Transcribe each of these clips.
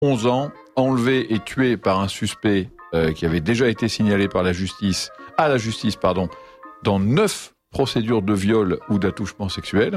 11 ans, enlevé et tué par un suspect qui avait déjà été signalé à la justice, dans 9 procédures de viol ou d'attouchement sexuel.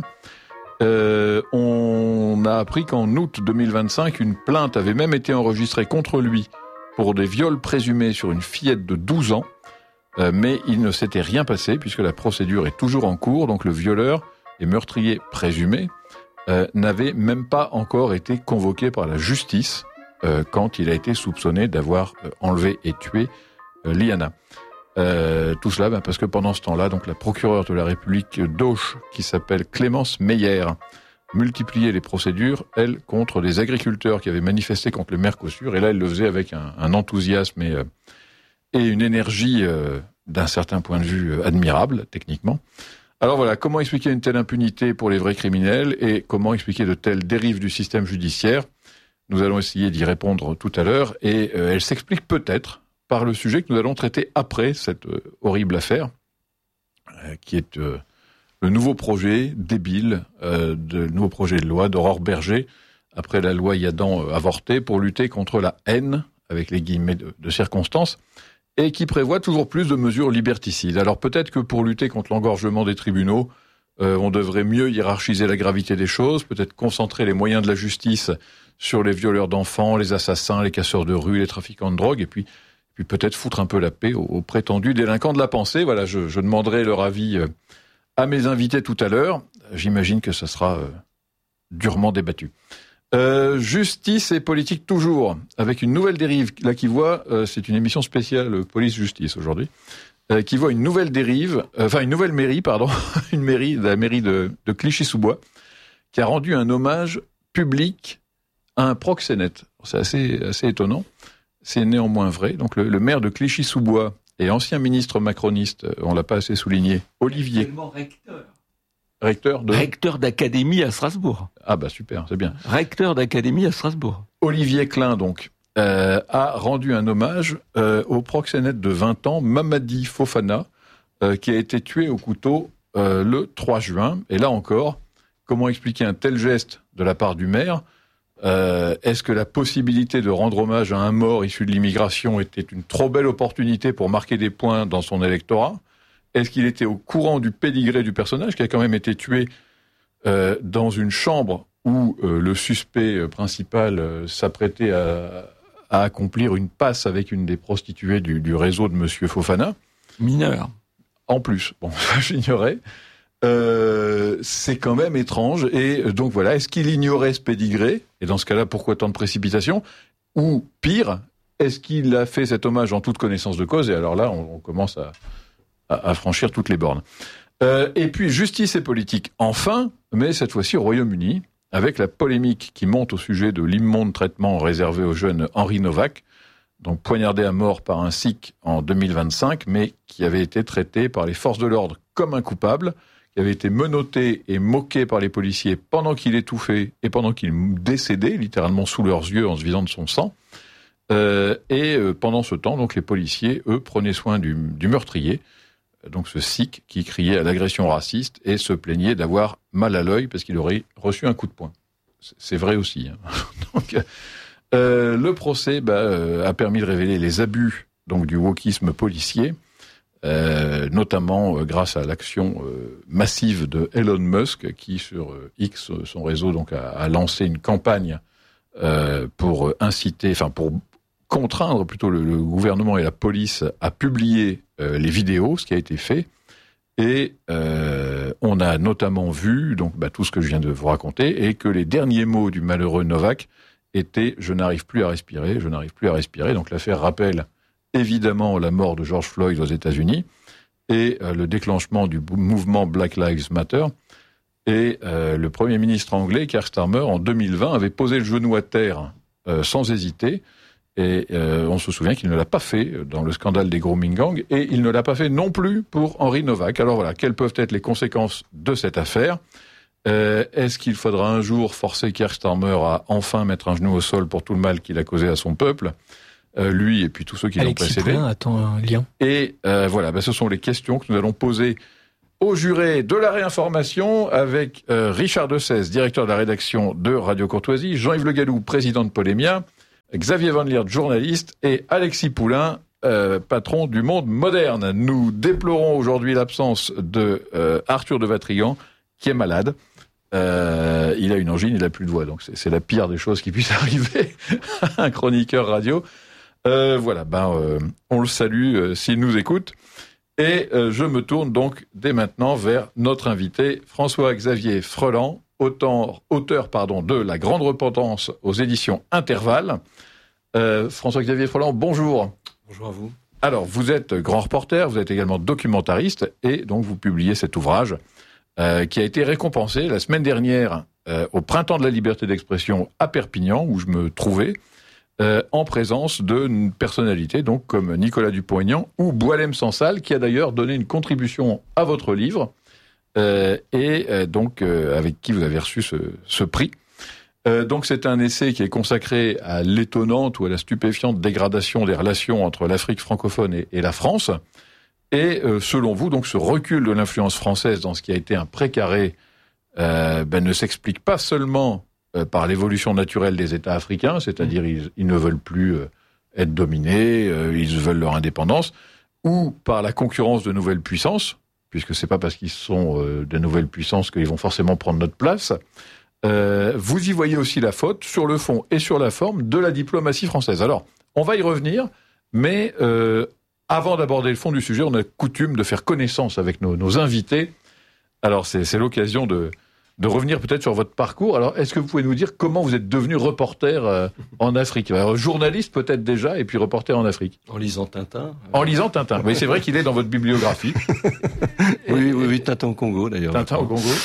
On a appris qu'en août 2025, une plainte avait même été enregistrée contre lui pour des viols présumés sur une fillette de 12 ans. Mais il ne s'était rien passé puisque la procédure est toujours en cours. Donc le violeur et meurtrier présumé n'avait même pas encore été convoqué par la justice quand il a été soupçonné d'avoir enlevé et tué Liana. Tout cela parce que pendant ce temps-là, donc la procureure de la République d'Auch, qui s'appelle Clémence Meyer, multipliait les procédures, elle, contre des agriculteurs qui avaient manifesté contre le Mercosur. Et là, elle le faisait avec un enthousiasme et une énergie d'un certain point de vue admirable, techniquement. Alors voilà, comment expliquer une telle impunité pour les vrais criminels et comment expliquer de telles dérives du système judiciaire ? Nous allons essayer d'y répondre tout à l'heure et elle s'explique peut-être par le sujet que nous allons traiter après cette horrible affaire, qui est le nouveau projet débile, le nouveau projet de loi d'Aurore Berger, après la loi Yadan avortée, pour lutter contre la haine, avec les guillemets de circonstance, et qui prévoit toujours plus de mesures liberticides. Alors peut-être que pour lutter contre l'engorgement des tribunaux, on devrait mieux hiérarchiser la gravité des choses, peut-être concentrer les moyens de la justice sur les violeurs d'enfants, les assassins, les casseurs de rue, les trafiquants de drogue, et puis peut-être foutre un peu la paix aux prétendus délinquants de la pensée. Voilà, je demanderai leur avis à mes invités tout à l'heure. J'imagine que ça sera durement débattu. Justice et politique toujours, avec une nouvelle dérive, là qui voit, c'est une émission spéciale police-justice aujourd'hui, qui voit une nouvelle dérive, une nouvelle mairie, une mairie, la mairie de Clichy-sous-Bois, qui a rendu un hommage public à un proxénète. C'est assez étonnant. C'est néanmoins vrai. Donc le maire de Clichy-sous-Bois et ancien ministre macroniste, on l'a pas assez souligné, Olivier. Recteur d'académie à Strasbourg. Ah bah super, c'est bien. Recteur d'académie à Strasbourg. Olivier Klein donc a rendu un hommage au proxénète de 20 ans, Mamadi Fofana, qui a été tué au couteau le 3 juin. Et là encore, comment expliquer un tel geste de la part du maire ? Est-ce que la possibilité de rendre hommage à un mort issu de l'immigration était une trop belle opportunité pour marquer des points dans son électorat ? Est-ce qu'il était au courant du pédigré du personnage qui a quand même été tué dans une chambre où le suspect principal s'apprêtait à accomplir une passe avec une des prostituées du réseau de Monsieur Fofana ? Mineur. En plus, bon, ça j'ignorais. C'est quand même étrange. Et donc voilà, est-ce qu'il ignorait ce pédigré ? Et dans ce cas-là, pourquoi tant de précipitation ? Ou pire, est-ce qu'il a fait cet hommage en toute connaissance de cause ? Et alors là, on commence à franchir toutes les bornes. Et puis, justice et politique, enfin, mais cette fois-ci au Royaume-Uni, avec la polémique qui monte au sujet de l'immonde traitement réservé au jeune Henry Novak, donc poignardé à mort par un Sikh en 2025, mais qui avait été traité par les forces de l'ordre comme un coupable, qui avait été menotté et moqué par les policiers pendant qu'il étouffait et pendant qu'il décédait, littéralement sous leurs yeux en se vidant de son sang. Pendant ce temps, donc les policiers, eux, prenaient soin du meurtrier, donc ce Sikh qui criait à l'agression raciste et se plaignait d'avoir mal à l'œil parce qu'il aurait reçu un coup de poing. C'est vrai aussi. Hein. Donc, le procès a permis de révéler les abus donc du wokisme policier, notamment grâce à l'action massive de Elon Musk qui sur X, son réseau, donc a lancé une campagne pour contraindre plutôt le gouvernement et la police à publier les vidéos, ce qui a été fait. Et on a notamment vu donc tout ce que je viens de vous raconter et que les derniers mots du malheureux Novak étaient « je n'arrive plus à respirer, je n'arrive plus à respirer ». Donc l'affaire rappelle évidemment la mort de George Floyd aux États-Unis et le déclenchement du mouvement Black Lives Matter. Et le Premier ministre anglais, Keir Starmer, en 2020, avait posé le genou à terre sans hésiter. Et on se souvient qu'il ne l'a pas fait dans le scandale des grooming gangs, et il ne l'a pas fait non plus pour Henry Novak. Alors voilà, quelles peuvent être les conséquences de cette affaire ? Est-ce qu'il faudra un jour forcer Keir Starmer à enfin mettre un genou au sol pour tout le mal qu'il a causé à son peuple ? Lui et puis tous ceux qui l'ont précédé. Alexis Poulain attend un lien. Et voilà, ce sont les questions que nous allons poser aux jurés de la réinformation avec Richard Dessès, directeur de la rédaction de Radio Courtoisie, Jean-Yves Le Gallou, président de Polémia, Xavier Van Lierde, journaliste, et Alexis Poulain, patron du Monde Moderne. Nous déplorons aujourd'hui l'absence de Arthur de Vatrigan, qui est malade. Il a une angine, il n'a plus de voix, donc c'est la pire des choses qui puissent arriver à un chroniqueur radio. Voilà, on le salue s'il nous écoute. Et je me tourne donc dès maintenant vers notre invité, François-Xavier Freland, auteur de La Grande Repentance aux éditions Intervalle. François-Xavier Freland, bonjour. Bonjour à vous. Alors, vous êtes grand reporter, vous êtes également documentariste, et donc vous publiez cet ouvrage qui a été récompensé la semaine dernière au Printemps de la liberté d'expression à Perpignan, où je me trouvais, en présence d'une personnalité donc comme Nicolas Dupont-Aignan ou Boualem Sansal, qui a d'ailleurs donné une contribution à votre livre, donc avec qui vous avez reçu ce prix. Donc c'est un essai qui est consacré à l'étonnante ou à la stupéfiante dégradation des relations entre l'Afrique francophone et la France. Et selon vous, donc ce recul de l'influence française dans ce qui a été un précaré ne s'explique pas seulement par l'évolution naturelle des États africains, c'est-à-dire ils ne veulent plus être dominés, ils veulent leur indépendance, ou par la concurrence de nouvelles puissances, puisque c'est pas parce qu'ils sont de nouvelles puissances qu'ils vont forcément prendre notre place. Vous y voyez aussi la faute, sur le fond et sur la forme, de la diplomatie française. Alors, on va y revenir, mais avant d'aborder le fond du sujet, on a coutume de faire connaissance avec nos invités. Alors, c'est l'occasion de revenir peut-être sur votre parcours. Alors, est-ce que vous pouvez nous dire comment vous êtes devenu reporter en Afrique ? Alors, journaliste peut-être déjà, et puis reporter en Afrique. En lisant Tintin. En lisant Tintin. Oui, c'est vrai qu'il est dans votre bibliographie. Oui, Tintin au Congo d'ailleurs. Tintin au Congo.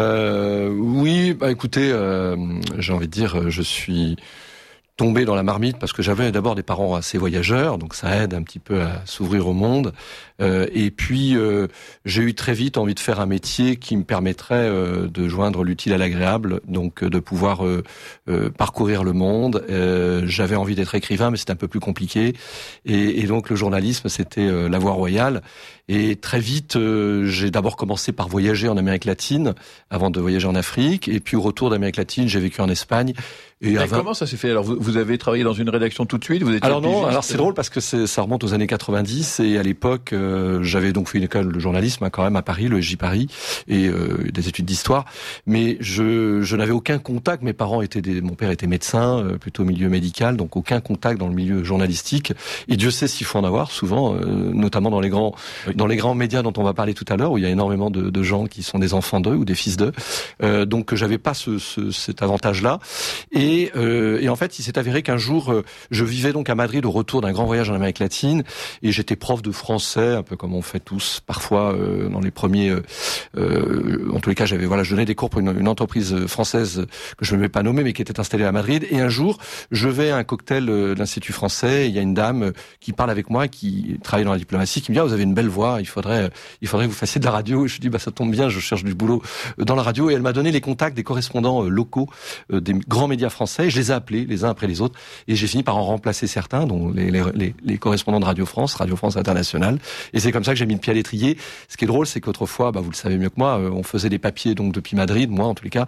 Oui, écoutez, j'ai envie de dire, je suis tombé dans la marmite parce que j'avais d'abord des parents assez voyageurs, donc ça aide un petit peu à s'ouvrir au monde. Et puis j'ai eu très vite envie de faire un métier qui me permettrait de joindre l'utile à l'agréable, donc de pouvoir parcourir le monde. J'avais envie d'être écrivain, mais c'était un peu plus compliqué. Et donc le journalisme, c'était la voie royale. Et très vite, j'ai d'abord commencé par voyager en Amérique latine avant de voyager en Afrique. Et puis au retour d'Amérique latine, j'ai vécu en Espagne. Et comment ça s'est fait ? Alors vous avez travaillé dans une rédaction tout de suite, vous étiez Alors non, pigiste. alors c'est drôle parce que ça remonte aux années 90 et à l'époque j'avais donc fait une école de journalisme quand même à Paris, le SJ Paris, et des études d'histoire, mais je n'avais aucun contact. Mes parents mon père était médecin, plutôt au milieu médical, donc aucun contact dans le milieu journalistique. Et Dieu sait s'il faut en avoir souvent, notamment dans les grands médias dont on va parler tout à l'heure, où il y a énormément de gens qui sont des enfants d'eux ou des fils d'eux. Donc j'avais pas cet avantage-là. Et en fait, il s'est avéré qu'un jour, je vivais donc à Madrid au retour d'un grand voyage en Amérique latine, et j'étais prof de français, un peu comme on fait tous parfois dans les premiers. En tous les cas, je donnais des cours pour une entreprise française que je ne vais pas nommer, mais qui était installée à Madrid. Et un jour, je vais à un cocktail de l'Institut français, et il y a une dame qui parle avec moi, qui travaille dans la diplomatie, qui me dit vous avez une belle voix, il faudrait que vous fassiez de la radio. Et je dis ça tombe bien, je cherche du boulot dans la radio. Et elle m'a donné les contacts des correspondants locaux des grands médias français. Je les ai appelés les uns après les autres, et j'ai fini par en remplacer certains, dont les correspondants de Radio France Internationale. Et c'est comme ça que j'ai mis le pied à l'étrier. Ce qui est drôle, c'est qu'autrefois, vous le savez mieux que moi, on faisait des papiers donc depuis Madrid, moi en tous les cas,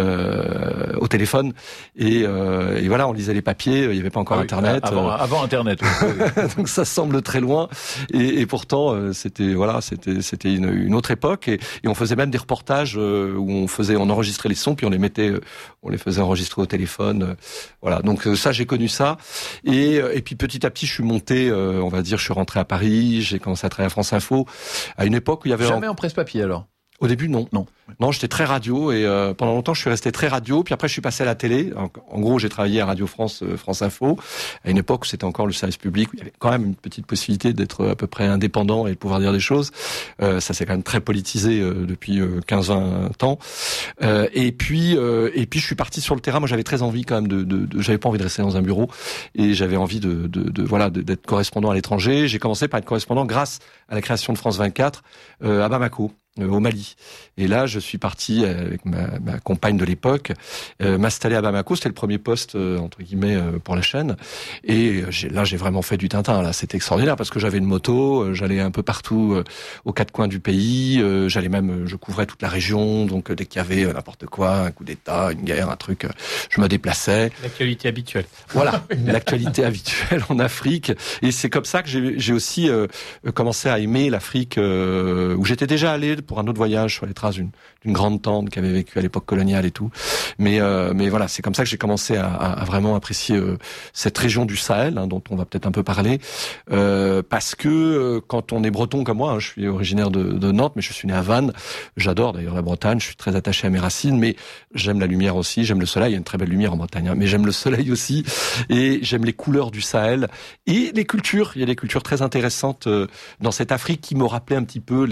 au téléphone, et voilà, on lisait les papiers. Il n'y avait pas encore Internet. Avant Internet. Donc ça semble très loin, et pourtant c'était une autre époque, et on faisait même des reportages où on enregistrait les sons, puis on les faisait enregistrer au téléphone. Voilà, donc ça, j'ai connu ça, et puis petit à petit je suis monté, je suis rentré à Paris, j'ai commencé à travailler à France Info à une époque où il y avait jamais en presse-papier alors. Au début, non, j'étais très radio, et pendant longtemps je suis resté très radio. Puis après je suis passé à la télé. En gros, j'ai travaillé à Radio France, France Info, à une époque où c'était encore le service public, où il y avait quand même une petite possibilité d'être à peu près indépendant et de pouvoir dire des choses. Ça s'est quand même très politisé depuis 15-20 ans. Et puis je suis parti sur le terrain. Moi, j'avais très envie quand même j'avais pas envie de rester dans un bureau, et j'avais envie d'être correspondant à l'étranger. J'ai commencé par être correspondant grâce à la création de France 24 à Bamako. au Mali. Et là, je suis parti avec ma compagne de l'époque, m'installer à Bamako. C'était le premier poste, entre guillemets, pour la chaîne. Et j'ai vraiment fait du Tintin. Là, c'était extraordinaire parce que j'avais une moto, j'allais un peu partout aux quatre coins du pays. Je couvrais toute la région. Donc, dès qu'il y avait n'importe quoi, un coup d'État, une guerre, un truc, je me déplaçais. L'actualité habituelle. Voilà, l'actualité habituelle en Afrique. Et c'est comme ça que j'ai aussi commencé à aimer l'Afrique, où j'étais déjà allé pour un autre voyage sur les traces d'une grande tante qui avait vécu à l'époque coloniale et tout. Mais voilà, c'est comme ça que j'ai commencé à vraiment apprécier cette région du Sahel, dont on va peut-être un peu parler, parce que quand on est breton comme moi, je suis originaire de Nantes, mais je suis né à Vannes. J'adore d'ailleurs la Bretagne, je suis très attaché à mes racines, mais j'aime la lumière aussi, j'aime le soleil. Il y a une très belle lumière en Bretagne, mais j'aime le soleil aussi, et j'aime les couleurs du Sahel et les cultures. Il y a des cultures très intéressantes dans cette Afrique qui me rappelaient un petit peu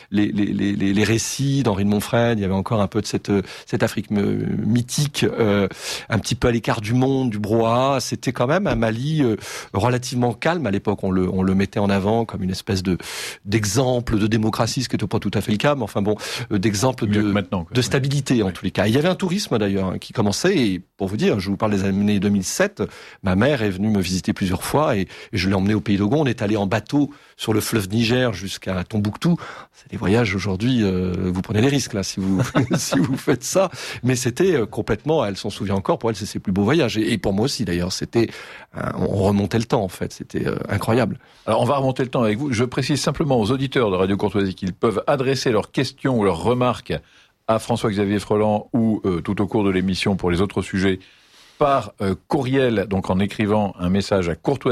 les récits d'Henri de Montfred. Il y avait encore un peu de cette Afrique mythique, un petit peu à l'écart du monde, du brouhaha. C'était quand même un Mali relativement calme à l'époque. On le mettait en avant comme une espèce d'exemple de démocratie, ce qui n'était pas tout à fait le cas, mais enfin bon, d'exemple de stabilité en tous les cas. Il y avait un tourisme d'ailleurs qui commençait, et pour vous dire, je vous parle des années 2007, ma mère est venue me visiter plusieurs fois et je l'ai emmenée au Pays Dogon. On est allé en bateau sur le fleuve Niger jusqu'à Tombouctou. C'est des voyages aujourd'hui, vous prenez les risques là si vous si vous faites ça, mais c'était complètement, elle s'en souvient encore, pour elle c'est ses plus beaux voyages, et pour moi aussi d'ailleurs, c'était on remontait le temps en fait, c'était incroyable. Alors on va remonter le temps avec vous. Je précise simplement aux auditeurs de Radio Courtoisie qu'ils peuvent adresser leurs questions ou leurs remarques à François-Xavier Freland ou tout au cours de l'émission pour les autres sujets par courriel, donc en écrivant un message à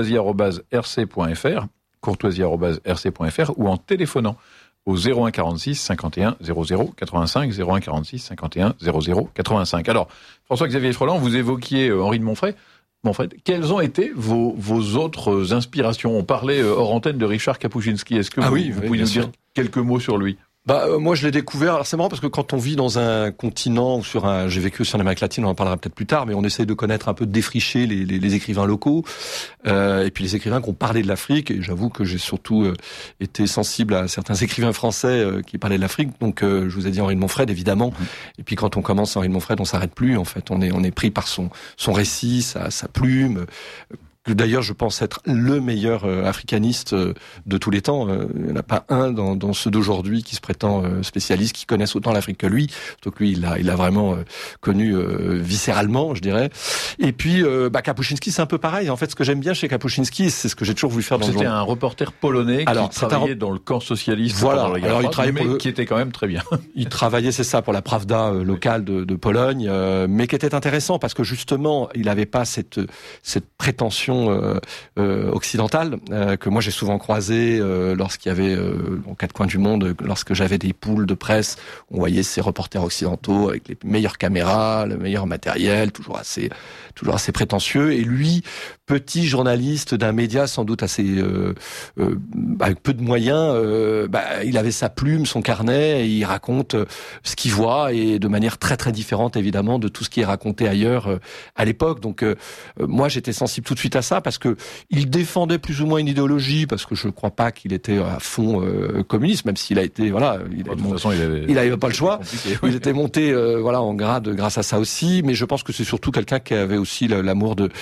courtoisie@rc.fr, courtoisie@rc.fr, ou en téléphonant au 01 46 51 00 85, 01 46 51 00 85. Alors, François-Xavier Freland, vous évoquiez Henri de Montfred. Quelles ont été vos autres inspirations? On parlait hors antenne de Richard Kapuscinski. Est-ce que vous pouvez nous dire quelques mots sur lui? Moi, je l'ai découvert. Alors, c'est marrant parce que quand on vit dans un continent ou j'ai vécu aussi en Amérique latine, on en parlera peut-être plus tard, mais on essaye de connaître un peu, de défricher les écrivains locaux, et puis les écrivains qui ont parlé de l'Afrique. Et j'avoue que j'ai surtout été sensible à certains écrivains français qui parlaient de l'Afrique. Donc, je vous ai dit Henri de Montfred, évidemment. Et puis, quand on commence Henri de Montfred, on s'arrête plus. En fait, on est pris par son récit, sa plume. D'ailleurs, je pense être le meilleur africaniste de tous les temps. Il n'y en a pas un dans ceux d'aujourd'hui qui se prétend spécialiste, qui connaissent autant l'Afrique que lui. Donc lui, il a vraiment connu viscéralement, je dirais. Et puis, Kapuscinski, c'est un peu pareil. En fait, ce que j'aime bien chez Kapuscinski, c'est ce que j'ai toujours voulu faire dans C'était un reporter polonais qui travaillait dans le camp socialiste. Voilà. Alors, il travaillait qui était quand même très bien. Il travaillait, c'est ça, pour la Pravda locale de Pologne, mais qui était intéressant parce que justement, il n'avait pas cette prétention occidentale que moi j'ai souvent croisé lorsqu'il y avait aux quatre coins du monde, lorsque j'avais des poules de presse, on voyait ces reporters occidentaux avec les meilleures caméras, le meilleur matériel, toujours assez prétentieux. Et lui, petit journaliste d'un média sans doute assez avec peu de moyens, il avait sa plume, son carnet, et il raconte ce qu'il voit, et de manière très très différente évidemment de tout ce qui est raconté ailleurs à l'époque. Donc moi j'étais sensible tout de suite à ça parce que il défendait plus ou moins une idéologie, parce que je ne crois pas qu'il était à fond communiste, même s'il a été il avait pas le choix. Il était monté en grade grâce à ça aussi, mais je pense que c'est surtout quelqu'un qui avait aussi l'amour de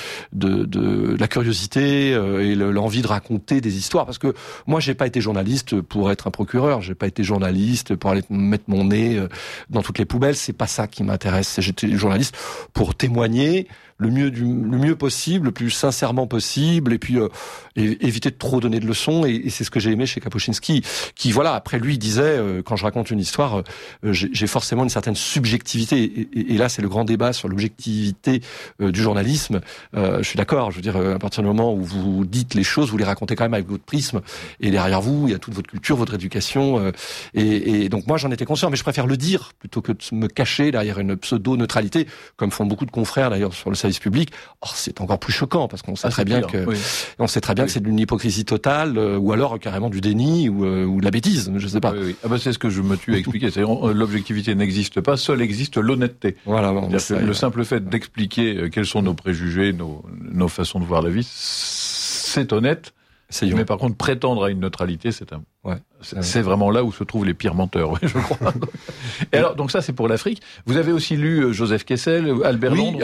la curiosité et l'envie de raconter des histoires, parce que moi j'ai pas été journaliste pour être un procureur, j'ai pas été journaliste pour aller mettre mon nez dans toutes les poubelles, c'est pas ça qui m'intéresse. J'étais journaliste pour témoigner le mieux possible, le plus sincèrement possible, et puis éviter de trop donner de leçons, et c'est ce que j'ai aimé chez Kapuscinski, qui après lui disait, quand je raconte une histoire, j'ai forcément une certaine subjectivité, et là c'est le grand débat sur l'objectivité du journalisme. Je suis d'accord, je veux dire, à partir du moment où vous dites les choses, vous les racontez quand même avec votre prisme, et derrière vous, il y a toute votre culture, votre éducation, et donc moi j'en étais conscient, mais je préfère le dire plutôt que de me cacher derrière une pseudo-neutralité, comme font beaucoup de confrères d'ailleurs sur le service public. Or, c'est encore plus choquant parce qu'on sait très bien que c'est d'une hypocrisie totale, ou alors carrément du déni ou de la bêtise, je sais pas. Oui. C'est ce que je me tue à expliquer. C'est-à-dire, l'objectivité n'existe pas, seule existe l'honnêteté. Voilà. Le simple fait d'expliquer quels sont nos préjugés, nos façons de voir la vie, c'est honnête. Mais par contre, prétendre à une neutralité, c'est Ouais. C'est vraiment là où se trouvent les pires menteurs, je crois. Et alors, donc ça, c'est pour l'Afrique. Vous avez aussi lu Joseph Kessel, Albert Londres.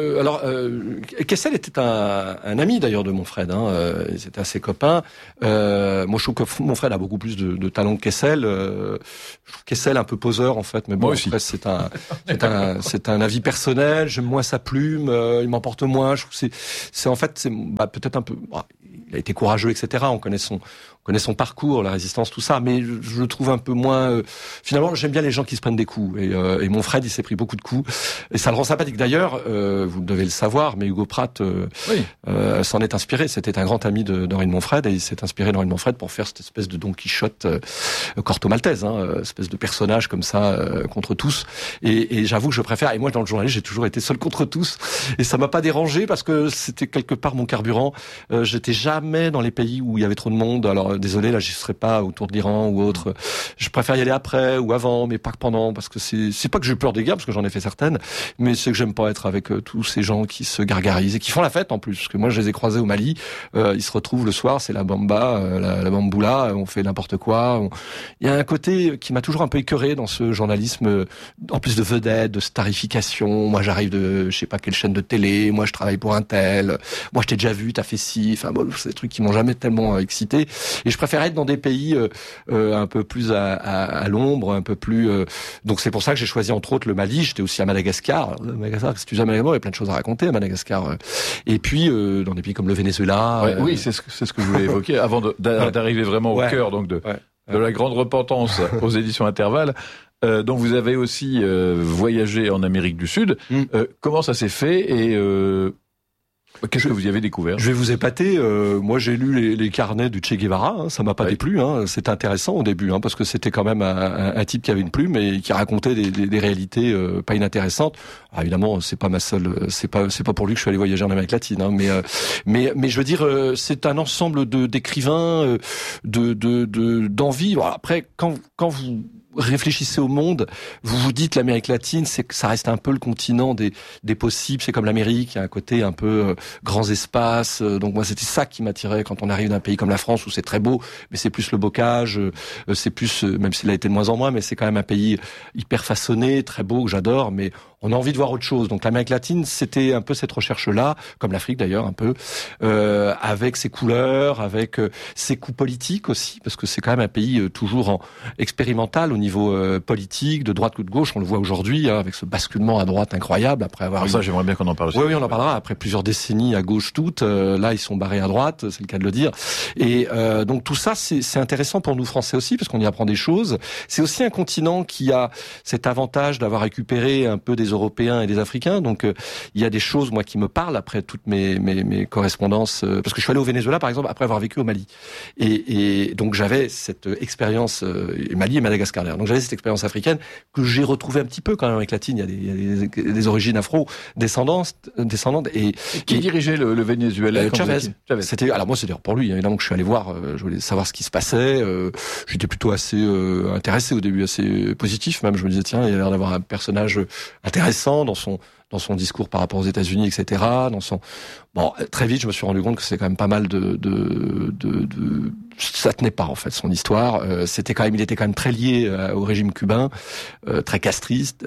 Oui, Kessel était un ami d'ailleurs de Monfred. Ils étaient assez copains. Moi, je trouve que Monfred a beaucoup plus de talent que Kessel. Je trouve Kessel un peu poseur en fait, mais bon, après c'est un avis personnel. J'aime moins sa plume. Il m'emporte moins. Je trouve que c'est en fait peut-être un peu. Il a été courageux, etc. On connaît son parcours, la résistance, tout ça, mais je le trouve un peu moins. Finalement, j'aime bien les gens qui se prennent des coups. Et Monfred, il s'est pris beaucoup de coups, et ça le rend sympathique. D'ailleurs, vous devez le savoir, mais Hugo Pratt s'en est inspiré. C'était un grand ami d'Henri de Monfred, et il s'est inspiré d'Henri de Monfred pour faire cette espèce de Don Quichotte Corto Maltese, espèce de personnage comme ça contre tous. Et j'avoue que je préfère. Et moi, dans le journalisme, j'ai toujours été seul contre tous, et ça m'a pas dérangé parce que c'était quelque part mon carburant. J'étais jamais dans les pays où il y avait trop de monde. Alors désolé, là, j'y serais pas autour de l'Iran ou autre. Je préfère y aller après ou avant, mais pas que pendant, parce que c'est pas que j'ai peur des guerres, parce que j'en ai fait certaines, mais c'est que j'aime pas être avec tous ces gens qui se gargarisent et qui font la fête en plus. Parce que moi, je les ai croisés au Mali. Ils se retrouvent le soir, c'est la bamba, la bamboula, on fait n'importe quoi. Il y a un côté qui m'a toujours un peu écœuré dans ce journalisme, en plus de vedettes, de starification. Moi, j'arrive de je sais pas quelle chaîne de télé. Moi, je travaille pour un tel. Moi, je t'ai déjà vu, t'as fait ci. Enfin bon, c'est des trucs qui m'ont jamais tellement excité. Et je préfère être dans des pays un peu plus à l'ombre, un peu plus. Donc c'est pour ça que j'ai choisi entre autres le Mali. J'étais aussi à Madagascar. Madagascar, si tu jamais il y a plein de choses à raconter à Madagascar. Et puis dans des pays comme le Venezuela. Oui, c'est ce que je voulais évoquer avant d'arriver vraiment au cœur donc de la grande repentance aux éditions Intervalle. Donc vous avez aussi voyagé en Amérique du Sud. Comment ça s'est fait et qu'est-ce que vous y avez découvert? Je vais vous épater. Moi, j'ai lu les carnets du Che Guevara. Ça m'a pas déplu. C'était intéressant au début, parce que c'était quand même un type qui avait une plume et qui racontait des réalités pas inintéressantes. Alors, évidemment, c'est pas ma seule. C'est pas pour lui que je suis allé voyager en Amérique latine. Mais je veux dire, c'est un ensemble d'écrivains, d'envie. Alors, après, quand vous réfléchissez au monde, vous vous dites l'Amérique latine, c'est que ça reste un peu le continent des possibles. C'est comme l'Amérique, il y a un côté un peu grands espaces. Donc moi, c'était ça qui m'attirait quand on arrive d'un pays comme la France où c'est très beau, mais c'est plus le bocage, c'est plus, même s'il a été de moins en moins, mais c'est quand même un pays hyper façonné, très beau, que j'adore, mais on a envie de voir autre chose. Donc l'Amérique latine, c'était un peu cette recherche-là, comme l'Afrique d'ailleurs un peu, avec ses couleurs, avec ses coups politiques aussi, parce que c'est quand même un pays toujours expérimental au niveau politique, de droite ou de gauche. On le voit aujourd'hui avec ce basculement à droite incroyable après avoir. Ça, j'aimerais bien qu'on en parle aussi. Oui, on en parlera. Après plusieurs décennies à gauche toutes, là ils sont barrés à droite, c'est le cas de le dire. Et donc tout ça, c'est intéressant pour nous Français aussi, parce qu'on y apprend des choses. C'est aussi un continent qui a cet avantage d'avoir récupéré un peu des Européens et des Africains. Donc il y a des choses moi qui me parlent après toutes mes correspondances, parce que je suis allé au Venezuela par exemple après avoir vécu au Mali. Et donc j'avais cette expérience Mali et Madagascar. Donc j'avais cette expérience africaine que j'ai retrouvée un petit peu quand même avec latine. Il y a des origines afro-descendantes. Et qui dirigeait le Venezuela? Chavez. Alors moi c'était pour lui évidemment que je suis allé voir. Je voulais savoir ce qui se passait. J'étais plutôt assez intéressé au début, assez positif même. Je me disais tiens, il a l'air d'avoir un personnage intéressant dans son discours par rapport aux États-Unis, etc. Très vite, je me suis rendu compte que c'est quand même pas mal ça tenait pas en fait son histoire. Il était quand même très lié au régime cubain, très castriste,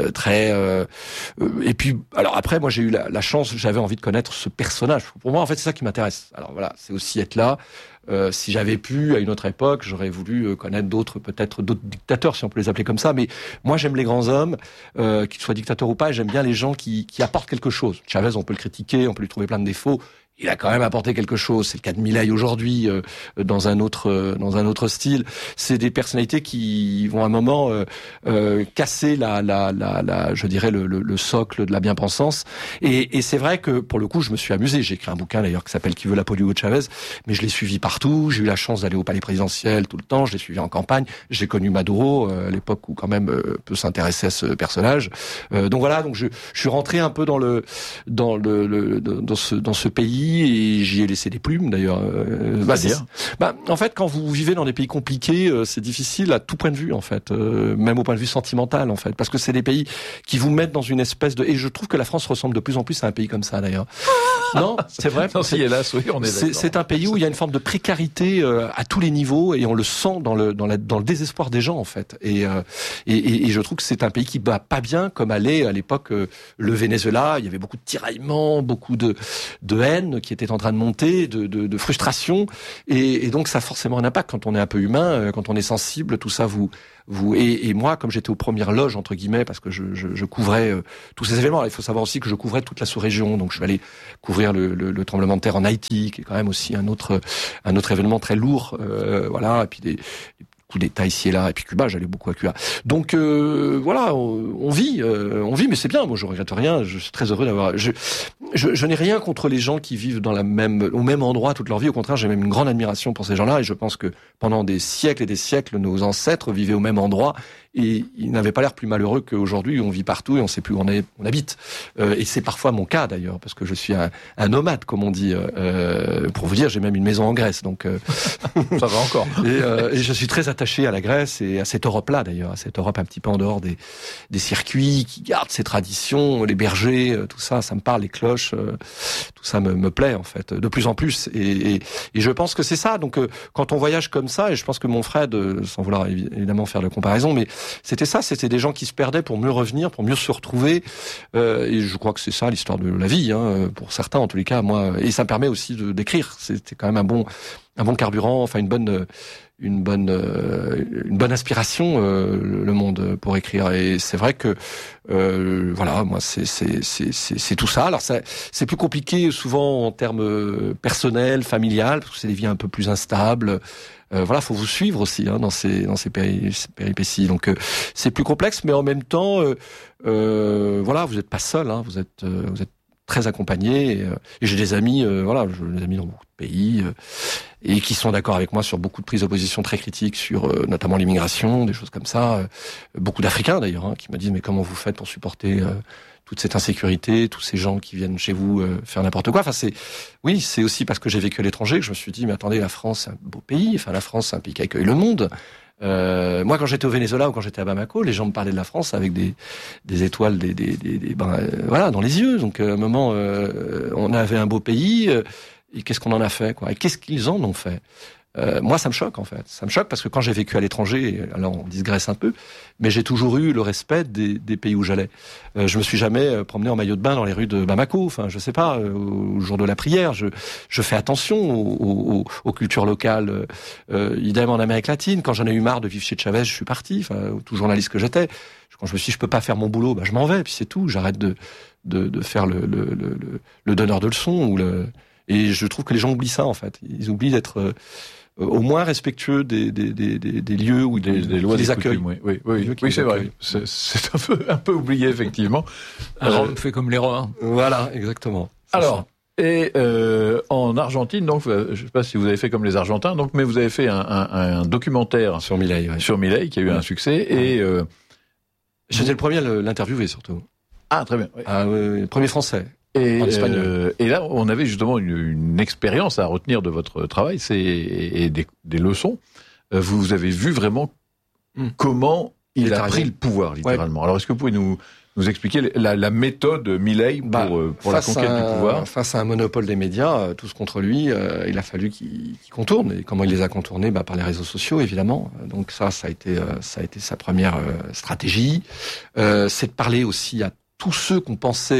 et puis alors après, moi j'ai eu la chance, j'avais envie de connaître ce personnage. Pour moi, en fait, c'est ça qui m'intéresse. Alors voilà, c'est aussi être là. Si j'avais pu, à une autre époque, j'aurais voulu connaître peut-être d'autres dictateurs, si on peut les appeler comme ça. Mais moi, j'aime les grands hommes, qu'ils soient dictateurs ou pas, et j'aime bien les gens qui apportent quelque chose. Chavez, on peut le critiquer, on peut lui trouver plein de défauts. Il a quand même apporté quelque chose. C'est le cas de Milei aujourd'hui, dans un autre style. C'est des personnalités qui vont à un moment casser je dirais le socle de la bien-pensance. Et c'est vrai que pour le coup, je me suis amusé. J'ai écrit un bouquin d'ailleurs qui s'appelle Qui veut la peau d'Hugo Chavez, mais je l'ai suivi partout. J'ai eu la chance d'aller au palais présidentiel tout le temps. Je l'ai suivi en campagne. J'ai connu Maduro à l'époque où quand même peut s'intéresser à ce personnage. Donc voilà. Donc je suis rentré un peu dans ce pays. pays et j'y ai laissé des plumes d'ailleurs. En fait, quand vous vivez dans des pays compliqués, c'est difficile à tout point de vue en fait, même au point de vue sentimental en fait, parce que c'est des pays qui vous mettent dans une espèce de. Et je trouve que la France ressemble de plus en plus à un pays comme ça d'ailleurs. Non, c'est vrai. Non, si, hélas, oui, on est d'accord. C'est un pays où il y a une forme de précarité à tous les niveaux et on le sent dans le désespoir des gens en fait. Et je trouve que c'est un pays qui va pas bien comme allait à l'époque le Venezuela. Il y avait beaucoup de tiraillements, beaucoup de haine qui était en train de monter, de frustration. Et donc ça a forcément un impact quand on est un peu humain, quand on est sensible, tout ça et moi, comme j'étais aux premières loges entre guillemets, parce que je couvrais tous ces événements. Alors, il faut savoir aussi que je couvrais toute la sous-région, donc je vais aller couvrir le tremblement de terre en Haïti, qui est quand même aussi un autre événement très lourd, voilà. Et puis des coups d'État ici et là, et puis Cuba, j'allais beaucoup à Cuba. Donc voilà, on vit, mais c'est bien. Moi, je regrette rien. Je suis très heureux d'avoir. Je n'ai rien contre les gens qui vivent au même endroit toute leur vie. Au contraire, j'ai même une grande admiration pour ces gens-là, et je pense que pendant des siècles et des siècles, nos ancêtres vivaient au même endroit. Et ils n'avaient pas l'air plus malheureux qu'aujourd'hui, où on vit partout et on sait plus où on habite. Et c'est parfois mon cas d'ailleurs, parce que je suis un nomade, comme on dit. Pour vous dire, j'ai même une maison en Grèce, donc ça va encore. Et je suis très attaché à la Grèce et à cette Europe-là d'ailleurs, à cette Europe un petit peu en dehors des circuits, qui garde ses traditions, les bergers, tout ça, ça me parle, les cloches, tout ça me plaît en fait, de plus en plus. Et je pense que c'est ça. Donc quand on voyage comme ça, et je pense que mon Fred, sans vouloir évidemment faire de comparaison, mais c'était ça, c'était des gens qui se perdaient pour mieux revenir, pour mieux se retrouver. Et je crois que c'est ça l'histoire de la vie, hein, pour certains en tous les cas. Moi, et ça me permet aussi d'écrire. C'était quand même un bon carburant, enfin une bonne inspiration, le Monde, pour écrire. Et c'est vrai que voilà, moi c'est tout ça. Alors c'est plus compliqué souvent en termes personnels, familial, parce que c'est des vies un peu plus instables. Voilà, faut vous suivre aussi dans ces péripéties. Donc c'est plus complexe, mais en même temps, voilà, vous n'êtes pas seul. Hein, vous êtes très accompagné. Et j'ai des amis, voilà, j'ai des amis dans beaucoup de pays et qui sont d'accord avec moi sur beaucoup de prises de position très critiques sur notamment l'immigration, des choses comme ça. Beaucoup d'Africains d'ailleurs, hein, qui me disent mais comment vous faites pour supporter toute cette insécurité, tous ces gens qui viennent chez vous faire n'importe quoi. Enfin, c'est aussi parce que j'ai vécu à l'étranger que je me suis dit, mais attendez, la France, c'est un beau pays. Enfin, la France, c'est un pays qui accueille le monde. Moi, quand j'étais au Venezuela ou quand j'étais à Bamako, les gens me parlaient de la France avec des étoiles, voilà, dans les yeux. Donc, à un moment, on avait un beau pays. Et qu'est-ce qu'on en a fait, quoi? Et qu'est-ce qu'ils en ont fait? Moi, ça me choque, en fait. Ça me choque parce que quand j'ai vécu à l'étranger, alors on digresse un peu, mais j'ai toujours eu le respect des pays où j'allais. Je me suis jamais promené en maillot de bain dans les rues de Bamako. Enfin, je sais pas, au jour de la prière. Je fais attention aux cultures locales. Idem en Amérique latine. Quand j'en ai eu marre de vivre chez Chavez, je suis parti. Enfin, tout journaliste que j'étais. Quand je me suis dit, je peux pas faire mon boulot, je m'en vais, puis c'est tout. J'arrête de faire le donneur de leçons et je trouve que les gens oublient ça, en fait. Ils oublient d'être au moins respectueux des lieux où des lois des accueils. Oui, c'est vrai. C'est un peu oublié, effectivement. Rome fait comme les Romains. Voilà, exactement. Alors, et en Argentine, donc, je sais pas si vous avez fait comme les Argentins, donc, mais vous avez fait un documentaire sur Milei, sur Milei, qui a eu un succès, et j'étais le premier à l'interviewer, surtout. Ah, très bien. Oui. Ah, oui, le premier français. Et là, on avait justement une expérience à retenir de votre travail, et des leçons. Vous avez vu vraiment comment il a pris le pouvoir, littéralement. Ouais. Alors, est-ce que vous pouvez nous expliquer la méthode Milei pour la conquête du pouvoir? Face à un monopole des médias, tous contre lui, il a fallu qu'il contourne. Et comment il les a contournés? Par les réseaux sociaux, évidemment. Donc ça a été sa première stratégie. C'est de parler aussi à tous ceux qu'on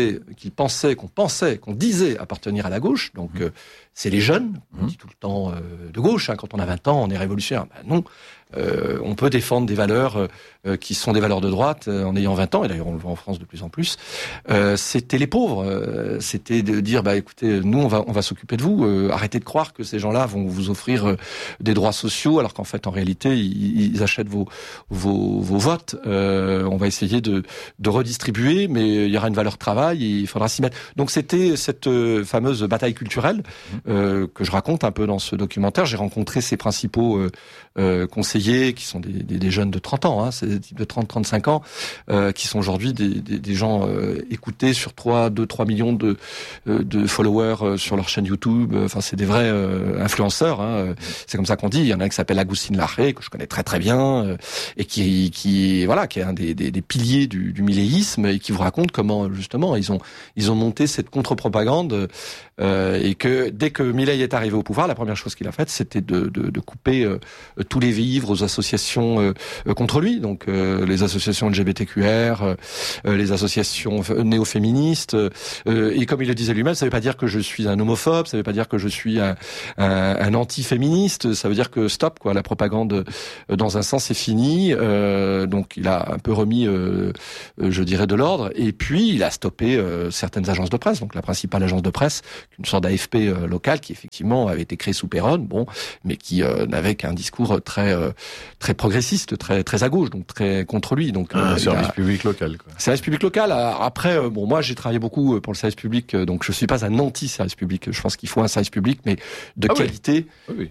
disait appartenir à la gauche, donc c'est les jeunes, on dit tout le temps de gauche, hein, quand on a 20 ans, on est révolutionnaire. Non, on peut défendre des valeurs qui sont des valeurs de droite en ayant 20 ans, et d'ailleurs on le voit en France de plus en plus. C'était les pauvres, c'était de dire écoutez, nous on va s'occuper de vous, arrêtez de croire que ces gens-là vont vous offrir des droits sociaux, alors qu'en fait en réalité ils achètent vos votes. On va essayer de redistribuer, mais il y aura une valeur travail et il faudra s'y mettre. Donc c'était cette fameuse bataille culturelle que je raconte un peu dans ce documentaire. J'ai rencontré ses principaux conseillers conseillers, qui sont des jeunes de 30 ans, c'est des types de 30-35 ans, qui sont aujourd'hui des gens écoutés sur 3 millions de followers sur leur chaîne YouTube. Enfin, c'est des vrais influenceurs. C'est comme ça qu'on dit. Il y en a un qui s'appelle Agustin Laje, que je connais très très bien, et qui est un des piliers du milléisme, et qui vous raconte comment justement ils ont monté cette contre-propagande, et que dès que Milei est arrivé au pouvoir, la première chose qu'il a faite, c'était de couper tous les vivres aux associations contre lui, donc les associations LGBTQR, les associations néo-féministes, et comme il le disait lui-même, ça veut pas dire que je suis un homophobe, ça veut pas dire que je suis un anti-féministe, ça veut dire que stop, quoi, la propagande dans un sens est finie, donc il a un peu remis, je dirais, de l'ordre, et puis il a stoppé certaines agences de presse, donc la principale agence de presse, une sorte d'AFP locale, qui effectivement avait été créée sous Péronne, mais qui n'avait qu'un discours très progressiste, très à gauche, donc très contre lui. Donc service public local, quoi. Service public local. Après, moi j'ai travaillé beaucoup pour le service public, donc je suis pas un anti-service public. Je pense qu'il faut un service public, mais de qualité. Oui.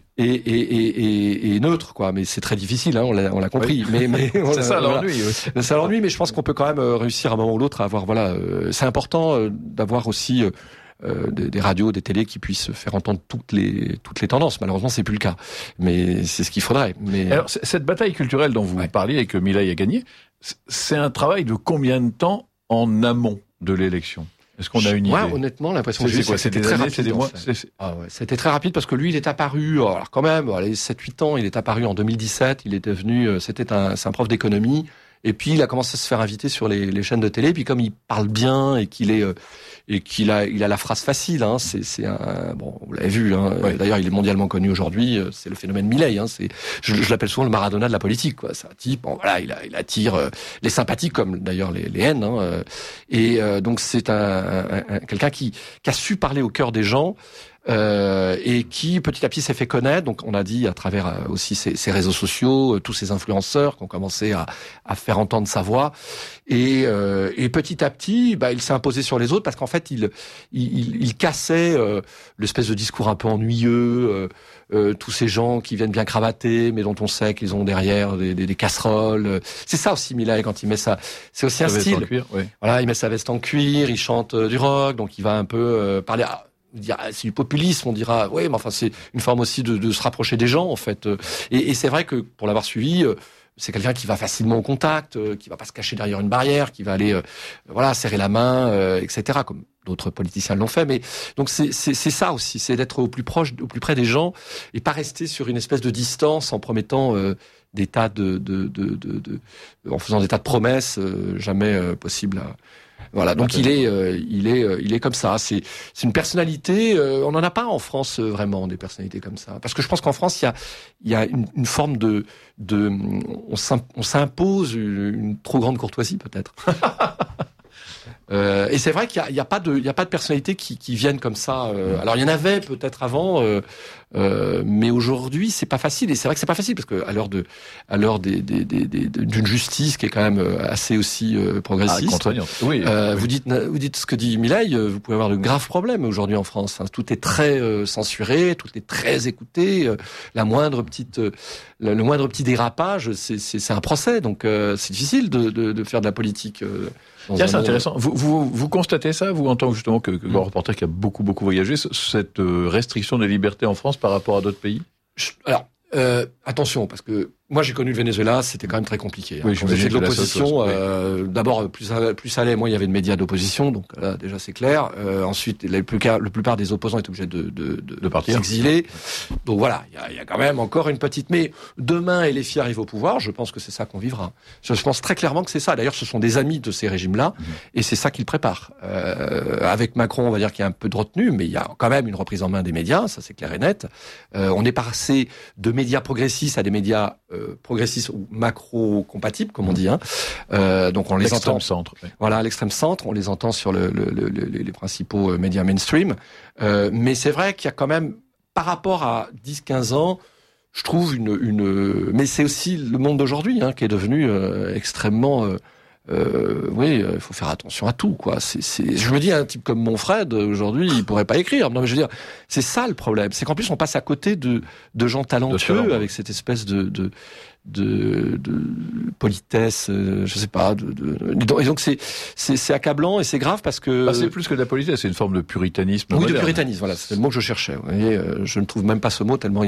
Et neutre, quoi. Mais c'est très difficile, on l'a compris. Oui. Mais c'est ça l'ennui aussi. C'est l'ennui, mais je pense qu'on peut quand même réussir à un moment ou l'autre à avoir, c'est important d'avoir aussi des radios, des télés qui puissent faire entendre toutes les tendances. Malheureusement, c'est plus le cas, mais c'est ce qu'il faudrait. Mais alors, cette bataille culturelle dont vous parliez et que Milei a gagné, c'est un travail de combien de temps en amont de l'élection? Est-ce qu'on a une idée? Moi, honnêtement, l'impression que j'ai, c'était très rapide. C'était des mois. C'était très rapide parce que lui, il est apparu, alors quand même, les 7-8 ans, il est apparu en 2017. Il est devenu, c'est un prof d'économie. Et puis il a commencé à se faire inviter sur les chaînes de télé. Puis comme il parle bien et qu'il a la phrase facile, c'est un, vous l'avez vu. Oui. D'ailleurs, il est mondialement connu aujourd'hui. C'est le phénomène Milei. Je l'appelle souvent le Maradona de la politique, quoi. C'est un type. Il attire les sympathiques comme d'ailleurs les haines. Et donc c'est quelqu'un qui a su parler au cœur des gens. Et qui petit à petit s'est fait connaître, donc on a dit à travers aussi ses réseaux sociaux, tous ces influenceurs qui ont commencé à faire entendre sa voix, et petit à petit, il s'est imposé sur les autres parce qu'en fait il cassait l'espèce de discours un peu ennuyeux, tous ces gens qui viennent bien cravatés, mais dont on sait qu'ils ont derrière des casseroles. C'est ça aussi Milei quand il met ça. C'est aussi un style. En cuir, oui. Voilà, il met sa veste en cuir, il chante du rock, donc il va un peu parler. C'est du populisme, on dira, oui, mais enfin c'est une forme aussi de se rapprocher des gens en fait. Et c'est vrai que pour l'avoir suivi, c'est quelqu'un qui va facilement au contact, qui va pas se cacher derrière une barrière, qui va aller, serrer la main, etc. Comme d'autres politiciens l'ont fait. Mais donc c'est ça aussi, c'est d'être au plus près des gens et pas rester sur une espèce de distance en promettant des tas en faisant des tas de promesses jamais possibles à. Voilà, donc il est comme ça. C'est une personnalité. On n'en a pas en France vraiment des personnalités comme ça, parce que je pense qu'en France il y a une forme on s'impose une trop grande courtoisie peut-être. Et c'est vrai qu'il y a pas de personnalités qui viennent comme ça. Alors il y en avait peut-être avant, mais aujourd'hui c'est pas facile. Et c'est vrai que c'est pas facile parce que à l'heure d'une justice qui est quand même assez aussi progressiste. Contraignante. Oui. Vous dites ce que dit Milei, vous pouvez avoir de graves problèmes aujourd'hui en France. Tout est très censuré, tout est très écouté. Le moindre petit dérapage, c'est un procès. Donc c'est difficile de faire de la politique. Tiens, c'est intéressant. Vous constatez ça, vous, en tant que justement que grand reporter qui a beaucoup voyagé, cette restriction des libertés en France par rapport à d'autres pays? Alors, attention, parce que moi j'ai connu le Venezuela, c'était quand même très compliqué. Oui, j'ai fait de l'opposition. D'abord, plus ça allait, moins il y avait de médias d'opposition, donc là déjà c'est clair. Ensuite, la plupart des opposants étaient obligés de partir, s'exiler. Donc voilà, il y a quand même encore une petite. Mais demain, LFI arrive au pouvoir, je pense que c'est ça qu'on vivra. Je pense très clairement que c'est ça. D'ailleurs, ce sont des amis de ces régimes-là, et c'est ça qu'ils préparent. Avec Macron, on va dire qu'il y a un peu de retenue, mais il y a quand même une reprise en main des médias, ça c'est clair et net. On est passé de médias progressistes à des médias progressistes ou macro-compatibles, comme on dit. Donc on les entend. Centre. Oui. Voilà, à l'extrême centre, on les entend sur les principaux médias mainstream. Mais c'est vrai qu'il y a quand même, par rapport à 10-15 ans, je trouve mais c'est aussi le monde d'aujourd'hui qui est devenu extrêmement. Il faut faire attention à tout, quoi. Je me dis, un type comme Monfred, aujourd'hui, il pourrait pas écrire. Non, mais je veux dire, c'est ça le problème. C'est qu'en plus, on passe à côté de gens talentueux avec cette espèce politesse, je sais pas. Et donc c'est accablant et c'est grave parce que. C'est plus que de la politesse, c'est une forme de puritanisme. Oui, moderne. de puritanisme. Voilà, c'est le mot que je cherchais. Vous voyez, je ne trouve même pas ce mot tellement il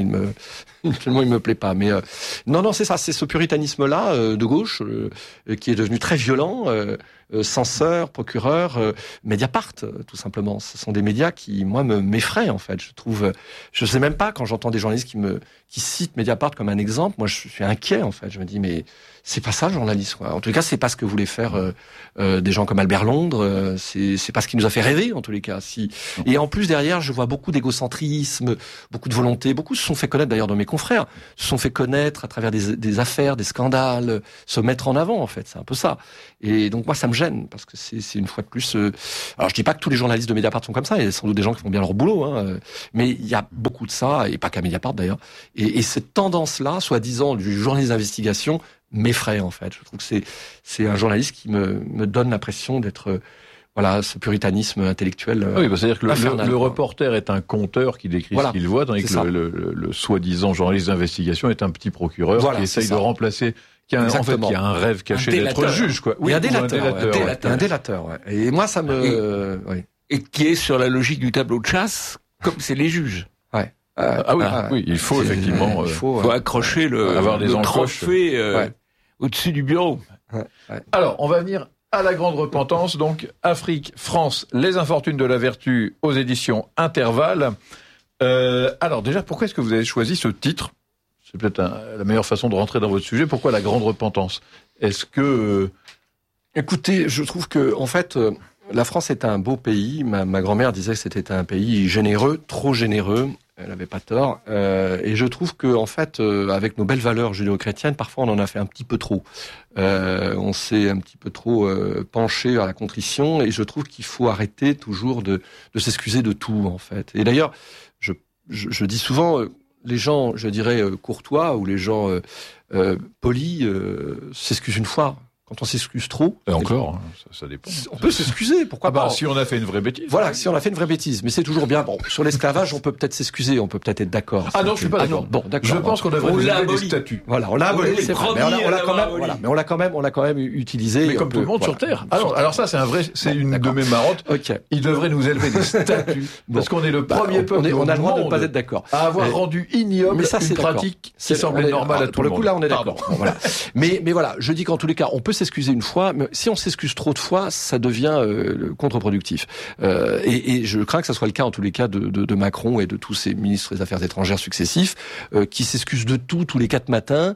me plaît pas. Mais non, c'est ça, c'est ce puritanisme-là de gauche qui est devenu très violent. Censeur, procureur, Mediapart, tout simplement. Ce sont des médias qui, moi, m'effraient, en fait. Je trouve, je sais même pas, quand j'entends des journalistes qui citent Mediapart comme un exemple, moi, je suis inquiet, en fait. Je me dis, mais c'est pas ça, le journalisme, quoi. En tous les cas, c'est pas ce que voulaient faire des gens comme Albert Londres. C'est pas ce qui nous a fait rêver, en tous les cas. Et en plus, derrière, je vois beaucoup d'égocentrisme, beaucoup de volonté. Beaucoup se sont fait connaître, d'ailleurs, dans mes confrères, se sont fait connaître à travers des affaires, des scandales, se mettre en avant, en fait. C'est un peu ça. Et donc, moi, ça me gêne, parce que c'est une fois de plus... Alors, je dis pas que tous les journalistes de Mediapart sont comme ça, il y a sans doute des gens qui font bien leur boulot, hein, mais il y a beaucoup de ça, et pas qu'à Mediapart, d'ailleurs. Et cette tendance-là, soi-disant, du journaliste d'investigation, m'effraie, en fait. Je trouve que c'est un journaliste qui me donne l'impression d'être... Voilà, ce puritanisme intellectuel. Oui, c'est-à-dire que le reporter est un conteur qui décrit ce qu'il voit, tandis que le soi-disant journaliste d'investigation est un petit procureur qui essaye de remplacer... Qui a un rêve caché d'être juge, quoi. Oui, un délateur. Ouais. Et moi, ça me... Et qui est sur la logique du tableau de chasse, comme c'est les juges. Ouais. Oui, il faut effectivement... Il faut accrocher avoir des trophée au-dessus du bureau. Ouais. Alors, on va venir à la grande repentance. Donc, Afrique, France, les infortunes de la vertu aux éditions Intervalle. Alors, déjà, pourquoi est-ce que vous avez choisi ce titre ? C'est peut-être la meilleure façon de rentrer dans votre sujet. Pourquoi la grande repentance ? Est-ce que... Écoutez, je trouve que, en fait, la France est un beau pays. Ma grand-mère disait que c'était un pays généreux, trop généreux. Elle n'avait pas tort. Et je trouve que, en fait, avec nos belles valeurs judéo-chrétiennes, parfois on en a fait un petit peu trop. On s'est un petit peu trop penché vers la contrition. Et je trouve qu'il faut arrêter toujours de s'excuser de tout, en fait. Et d'ailleurs, je dis souvent... les gens, je dirais, courtois ou les gens polis s'excusent une fois. Quand on s'excuse trop... Et encore, ça dépend. On peut s'excuser, pourquoi pas. Si on a fait une vraie bêtise. Voilà, si on a fait une vraie bêtise. Mais c'est toujours bien. Bon, sur l'esclavage, on peut peut-être s'excuser, on peut peut-être être d'accord. Ah non, je suis pas d'accord. Bon, d'accord. Je pense qu'on devrait nous des statuts. Voilà, on l'a aboli, c'est vrai. Mais on l'a quand même utilisé. Mais comme tout le monde sur Terre. Alors ça, c'est une de mes marottes. Ok. Il devrait nous élever des statuts. Parce qu'on est le premier peuple on a le droit de ne pas être d'accord. À avoir rendu ignoble une pratique qui semblait normale à tout le monde. Pour le coup, là, on est d'accord. Voilà. Mais voilà, je dis qu'en tous les cas, on peut s'excuser une fois, mais si on s'excuse trop de fois, ça devient contre-productif. Et je crains que ça soit le cas en tous les cas de Macron et de tous ces ministres des Affaires étrangères successifs qui s'excusent de tout tous les 4 matins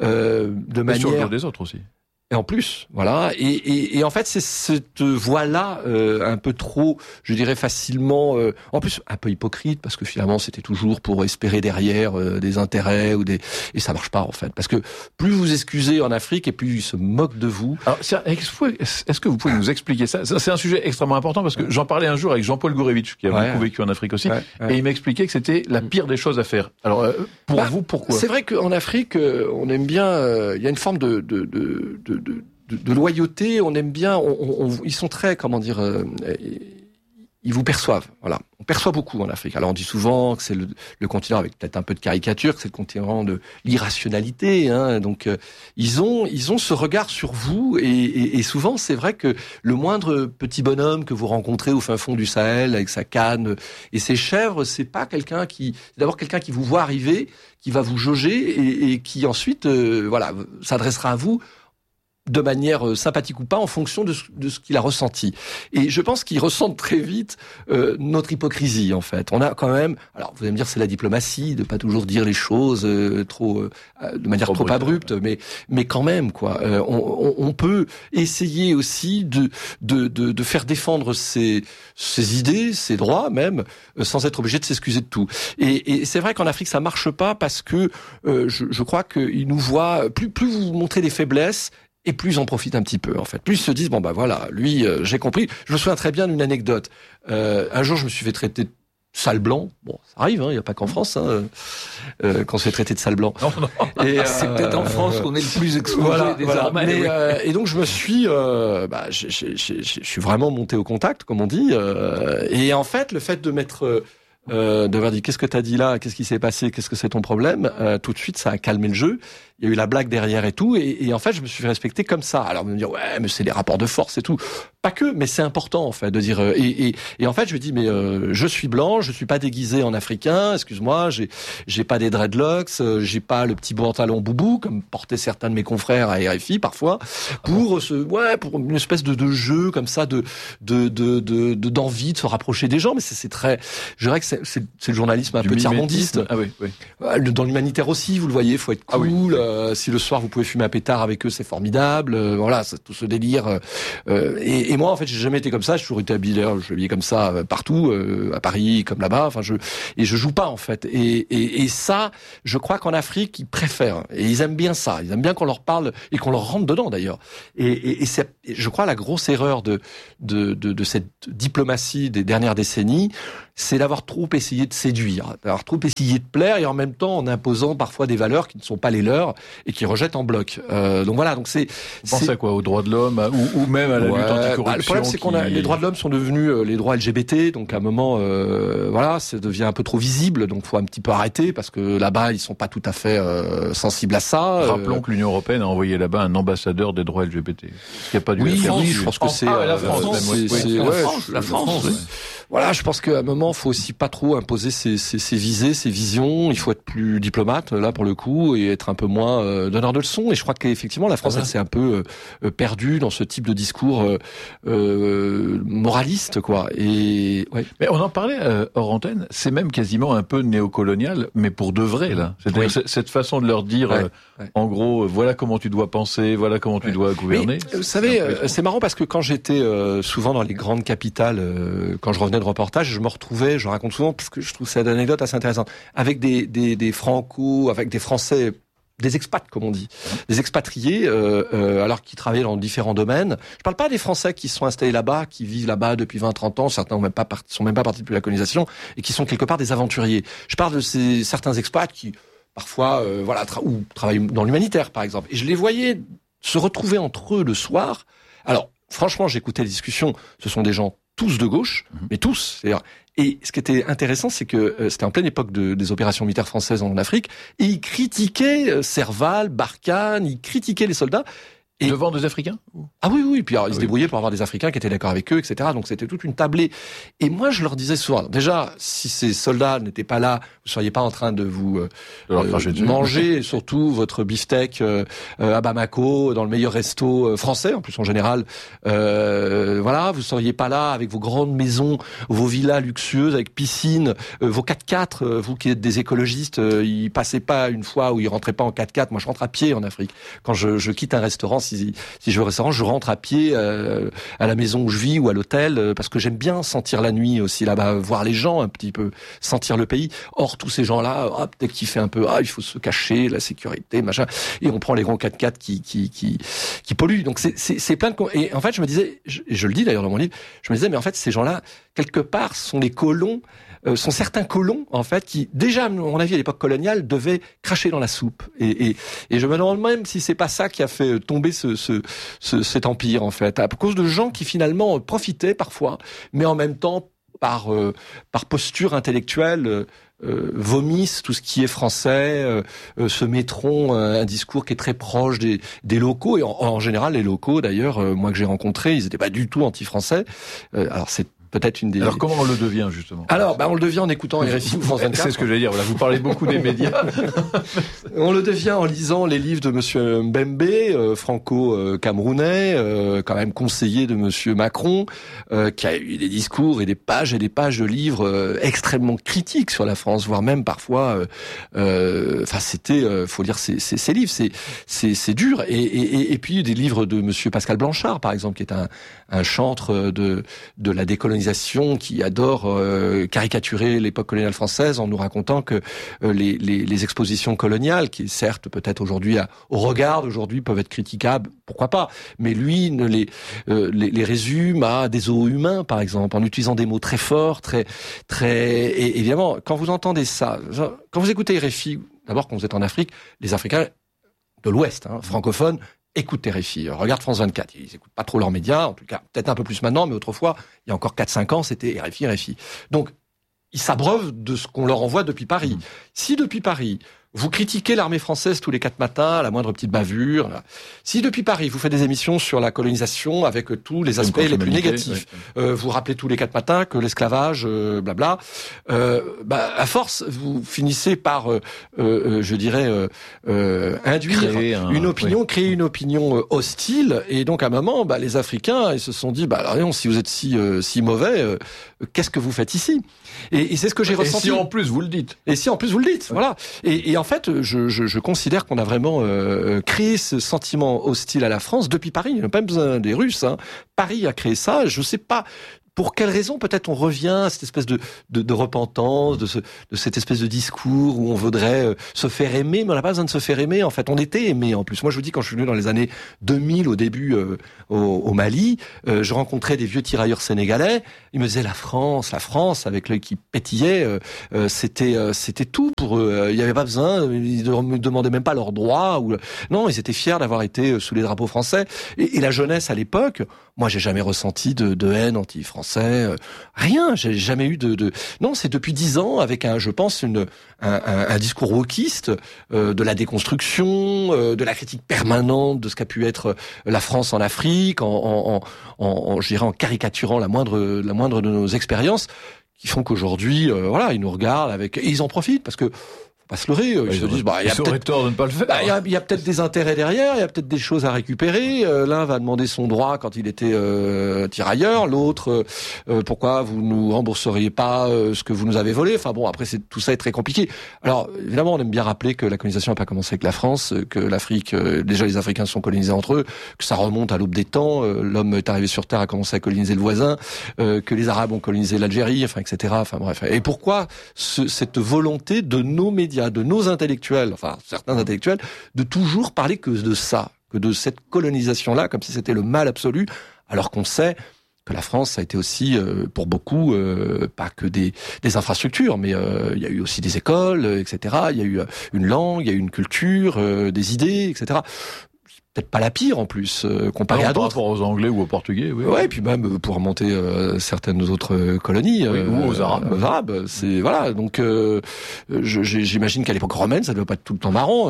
de manière... sur le dos des autres aussi. Et en plus, voilà. Et en fait, c'est cette voie-là un peu trop, je dirais facilement, en plus un peu hypocrite, parce que finalement c'était toujours pour espérer derrière des intérêts et ça marche pas en fait, parce que plus vous excusez en Afrique et plus ils se moquent de vous. Alors, est-ce que vous pouvez nous expliquer ça ? C'est un sujet extrêmement important parce que j'en parlais un jour avec Jean-Paul Gourevitch, qui a beaucoup vécu en Afrique aussi, et il m'expliquait que c'était la pire des choses à faire. Alors, pour vous, pourquoi ? C'est vrai qu'en Afrique, on aime bien, il y a une forme de loyauté, on aime bien, ils sont très, comment dire, ils vous perçoivent, voilà. On perçoit beaucoup en Afrique. Alors on dit souvent que c'est le continent, avec peut-être un peu de caricature, que c'est le continent de l'irrationalité, hein. Donc ils ont ce regard sur vous et souvent c'est vrai que le moindre petit bonhomme que vous rencontrez au fin fond du Sahel avec sa canne et ses chèvres, c'est quelqu'un qui vous voit arriver, qui va vous jauger et qui ensuite s'adressera à vous de manière sympathique ou pas, en fonction de ce qu'il a ressenti. Et je pense qu'ils ressentent très vite notre hypocrisie, en fait. On a quand même... Alors, vous allez me dire, c'est la diplomatie, de pas toujours dire les choses de manière trop abrupte, mais quand même, quoi. On peut essayer aussi de faire défendre ses idées, ses droits, même, sans être obligé de s'excuser de tout. Et c'est vrai qu'en Afrique, ça marche pas parce que je crois qu'ils nous voient... Plus vous montrez des faiblesses, et plus ils en profitent un petit peu, en fait. Plus ils se disent, bon, bah voilà, lui, j'ai compris. Je me souviens très bien d'une anecdote. Un jour, je me suis fait traiter de sale blanc. Bon, ça arrive, il n'y a pas qu'en France, qu'on se fait traiter de sale blanc. Non. Et c'est peut-être en France qu'on est le plus exposé désormais. Et donc, je me suis, je suis vraiment monté au contact, comme on dit. Et en fait, le fait de m'être d'avoir dit qu'est-ce que t'as dit là, qu'est-ce qui s'est passé, qu'est-ce que c'est ton problème, tout de suite ça a calmé le jeu. Il y a eu la blague derrière et tout, et en fait je me suis fait respecter comme ça. Alors me dire ouais mais c'est les rapports de force et tout, pas que, mais c'est important en fait de dire et en fait je me dis mais je suis blanc, je suis pas déguisé en africain, excuse-moi, j'ai pas des dreadlocks, j'ai pas le petit pantalon boubou comme portaient certains de mes confrères à RFI parfois pour pour une espèce de jeu comme ça d'envie de se rapprocher des gens, mais c'est très, je dirais que c'est le journalisme un peu tiers-mondiste. Ah oui. Dans l'humanitaire aussi, vous le voyez, faut être cool. Si le soir vous pouvez fumer un pétard avec eux, c'est formidable. Voilà, c'est tout ce délire. Et moi, en fait, j'ai jamais été comme ça. J'ai toujours été habillé comme ça partout, à Paris comme là-bas. Enfin, je joue pas en fait. Et ça, je crois qu'en Afrique, ils préfèrent et ils aiment bien ça. Ils aiment bien qu'on leur parle et qu'on leur rentre dedans d'ailleurs. Et c'est, je crois, la grosse erreur de cette diplomatie des dernières décennies, c'est d'avoir trop essayé de séduire, d'avoir trop essayé de plaire et en même temps en imposant parfois des valeurs qui ne sont pas les leurs et qui rejettent en bloc. Donc voilà, donc c'est... Vous pensez à quoi? Aux droits de l'homme ou même à la lutte anticorruption? Le problème, c'est les droits de l'homme sont devenus les droits LGBT, donc à un moment, voilà, ça devient un peu trop visible, donc faut un petit peu arrêter parce que là-bas, ils sont pas tout à fait sensibles à ça. Rappelons que l'Union européenne a envoyé là-bas un ambassadeur des droits LGBT. Ce qui n'a pas dû je pense que c'est... la France. Voilà, je pense qu'à un moment, faut aussi pas trop imposer ses visées, ses visions. Il faut être plus diplomate, là, pour le coup, et être un peu moins donneur de leçons. Et je crois qu'effectivement, la France, elle s'est un peu perdue dans ce type de discours moraliste, quoi. Et ouais. Mais on en parlait hors antenne, c'est même quasiment un peu néocolonial, mais pour de vrai, là. C'est-à-dire cette façon de leur dire, en gros, voilà comment tu dois penser, voilà comment tu dois gouverner. Mais, vous savez, c'est marrant parce que quand j'étais souvent dans les grandes capitales, quand je revenais de reportage, je me retrouvais, je raconte souvent parce que je trouve cette anecdote assez intéressante, avec des Franco, avec des Français, des expats comme on dit, des expatriés, alors qu'ils travaillaient dans différents domaines. Je parle pas des Français qui sont installés là-bas, qui vivent là-bas depuis 20-30 ans, certains sont même pas partis depuis la colonisation et qui sont quelque part des aventuriers. Je parle de certains expats qui parfois ou travaillent dans l'humanitaire par exemple. Et je les voyais se retrouver entre eux le soir. Alors franchement, j'écoutais les discussions, ce sont des gens tous de gauche, mais tous. C'est-à-dire, et ce qui était intéressant, c'est que c'était en pleine époque des opérations militaires françaises en Afrique, et ils critiquaient Serval, Barkhane, ils critiquaient les soldats. Et devant des Africains? Ah oui, puis alors, ils se débrouillaient pour avoir des Africains qui étaient d'accord avec eux, etc. Donc c'était toute une tablée. Et moi, je leur disais souvent, déjà, si ces soldats n'étaient pas là, vous seriez pas en train de vous manger surtout votre beefsteak à Bamako, dans le meilleur resto français, en plus en général. Voilà, vous seriez pas là avec vos grandes maisons, vos villas luxueuses avec piscine, vos 4x4. Vous qui êtes des écologistes, ils passaient pas une fois où ils rentraient pas en 4x4. Moi, je rentre à pied en Afrique. Quand je quitte un restaurant, si je vais au restaurant, je rentre à pied à la maison où je vis ou à l'hôtel parce que j'aime bien sentir la nuit aussi là-bas, voir les gens un petit peu, sentir le pays. Or tous ces gens-là, dès qu'il fait un peu, il faut se cacher, la sécurité, machin, et on prend les grands 4x4 qui polluent. Donc c'est plein de et en fait je me disais, je le dis d'ailleurs dans mon livre, je me disais mais en fait ces gens-là quelque part sont les colons. Sont certains colons, en fait, qui, déjà, à mon avis, à l'époque coloniale, devaient cracher dans la soupe. Et je me demande même si c'est pas ça qui a fait tomber cet empire, en fait, à cause de gens qui, finalement, profitaient parfois, mais en même temps, par posture intellectuelle, vomissent tout ce qui est français, se mettront un discours qui est très proche des locaux, et en général, les locaux, d'ailleurs, moi que j'ai rencontrés, ils étaient pas du tout anti-français. Alors, c'est peut-être une des... Alors comment on le devient justement? Alors on le devient en écoutant RFI ou France 24. C'est ce que j'allais dire, voilà, vous parlez beaucoup des médias. On le devient en lisant les livres de monsieur Mbembe, franco-camerounais, quand même conseiller de monsieur Macron, qui a eu des discours et des pages de livres extrêmement critiques sur la France, voire même parfois c'était faut lire ces livres, c'est dur et puis des livres de monsieur Pascal Blanchard par exemple, qui est un chantre de la décolonisation, qui adore caricaturer l'époque coloniale française en nous racontant que les expositions coloniales, qui certes peut-être aujourd'hui au regard d'aujourd'hui peuvent être critiquables, pourquoi pas, mais lui ne les résume à des zoos humains par exemple, en utilisant des mots très forts, très et évidemment quand vous entendez ça, quand vous écoutez RFI, d'abord quand vous êtes en Afrique, les Africains de l'Ouest, francophones, écoute RFI, regarde France 24, ils écoutent pas trop leurs médias, en tout cas peut-être un peu plus maintenant, mais autrefois, il y a encore 4-5 ans, c'était RFI. Donc, ils s'abreuvent de ce qu'on leur envoie depuis Paris. Si depuis Paris, vous critiquez l'armée française tous les 4 matins à la moindre petite bavure, si depuis Paris vous faites des émissions sur la colonisation avec tous les aspects les plus négatifs, vous rappelez tous les 4 matins que l'esclavage, blabla, à force vous finissez par, je dirais, induire une opinion, créer une opinion hostile, et donc à un moment, les Africains ils se sont dit, alors, si vous êtes si mauvais, qu'est-ce que vous faites ici ? Et c'est ce que j'ai ressenti. Et si en plus vous le dites. Voilà. Et en fait, je considère qu'on a vraiment créé ce sentiment hostile à la France depuis Paris. Il n'y a pas besoin des Russes. Hein. Paris a créé ça. Je ne sais pas pour quelle raison. Peut-être on revient à cette espèce de repentance, de cette espèce de discours où on voudrait se faire aimer, mais on n'a pas besoin de se faire aimer. En fait, on était aimé en plus. Moi, je vous dis, quand je suis venu dans les années 2000, au début, au Mali, je rencontrais des vieux tirailleurs sénégalais. Ils me disaient la France, avec l'œil qui pétillait. C'était tout pour eux. Il n'y avait pas besoin. Ils ne me demandaient même pas leurs droits. Non, ils étaient fiers d'avoir été sous les drapeaux français. Et la jeunesse à l'époque, moi, j'ai jamais ressenti de haine anti-français. Rien. J'ai jamais eu Non, c'est depuis 10 ans avec je pense, un discours wokiste, de la déconstruction, de la critique permanente de ce qu'a pu être la France en Afrique, je dirais en caricaturant la moindre de nos expériences, qui font qu'aujourd'hui, ils nous regardent et ils en profitent parce que faut pas se leurrer, ils se disent il y a peut-être tort de ne pas le faire. Il y a peut-être des intérêts derrière, il y a peut-être des choses à récupérer. L'un va demander son droit quand il était tirailleur, l'autre pourquoi vous nous rembourseriez pas ce que vous nous avez volé. Enfin bon, après tout ça est très compliqué. Alors évidemment, on aime bien rappeler que la colonisation n'a pas commencé avec la France, que l'Afrique déjà les Africains se sont colonisés entre eux, que ça remonte à l'aube des temps, l'homme est arrivé sur terre, a commencé à coloniser le voisin, que les Arabes ont colonisé l'Algérie, etc. Enfin bref. Et pourquoi cette volonté de nos médias, de nos intellectuels, certains intellectuels, de toujours parler que de ça, que de cette colonisation-là, comme si c'était le mal absolu, alors qu'on sait que la France, ça a été aussi, pour beaucoup, pas que des infrastructures, mais il y a eu aussi des écoles, etc. Il y a eu une langue, il y a eu une culture, des idées, etc. Peut-être pas la pire en plus, comparé à d'autres. Par rapport aux Anglais ou aux Portugais, oui. Ouais, et puis même pour remonter certaines autres colonies. Ou aux Arabes. Aux Arabes, c'est voilà. Donc j'imagine qu'à l'époque romaine, ça ne doit pas être tout le temps marrant.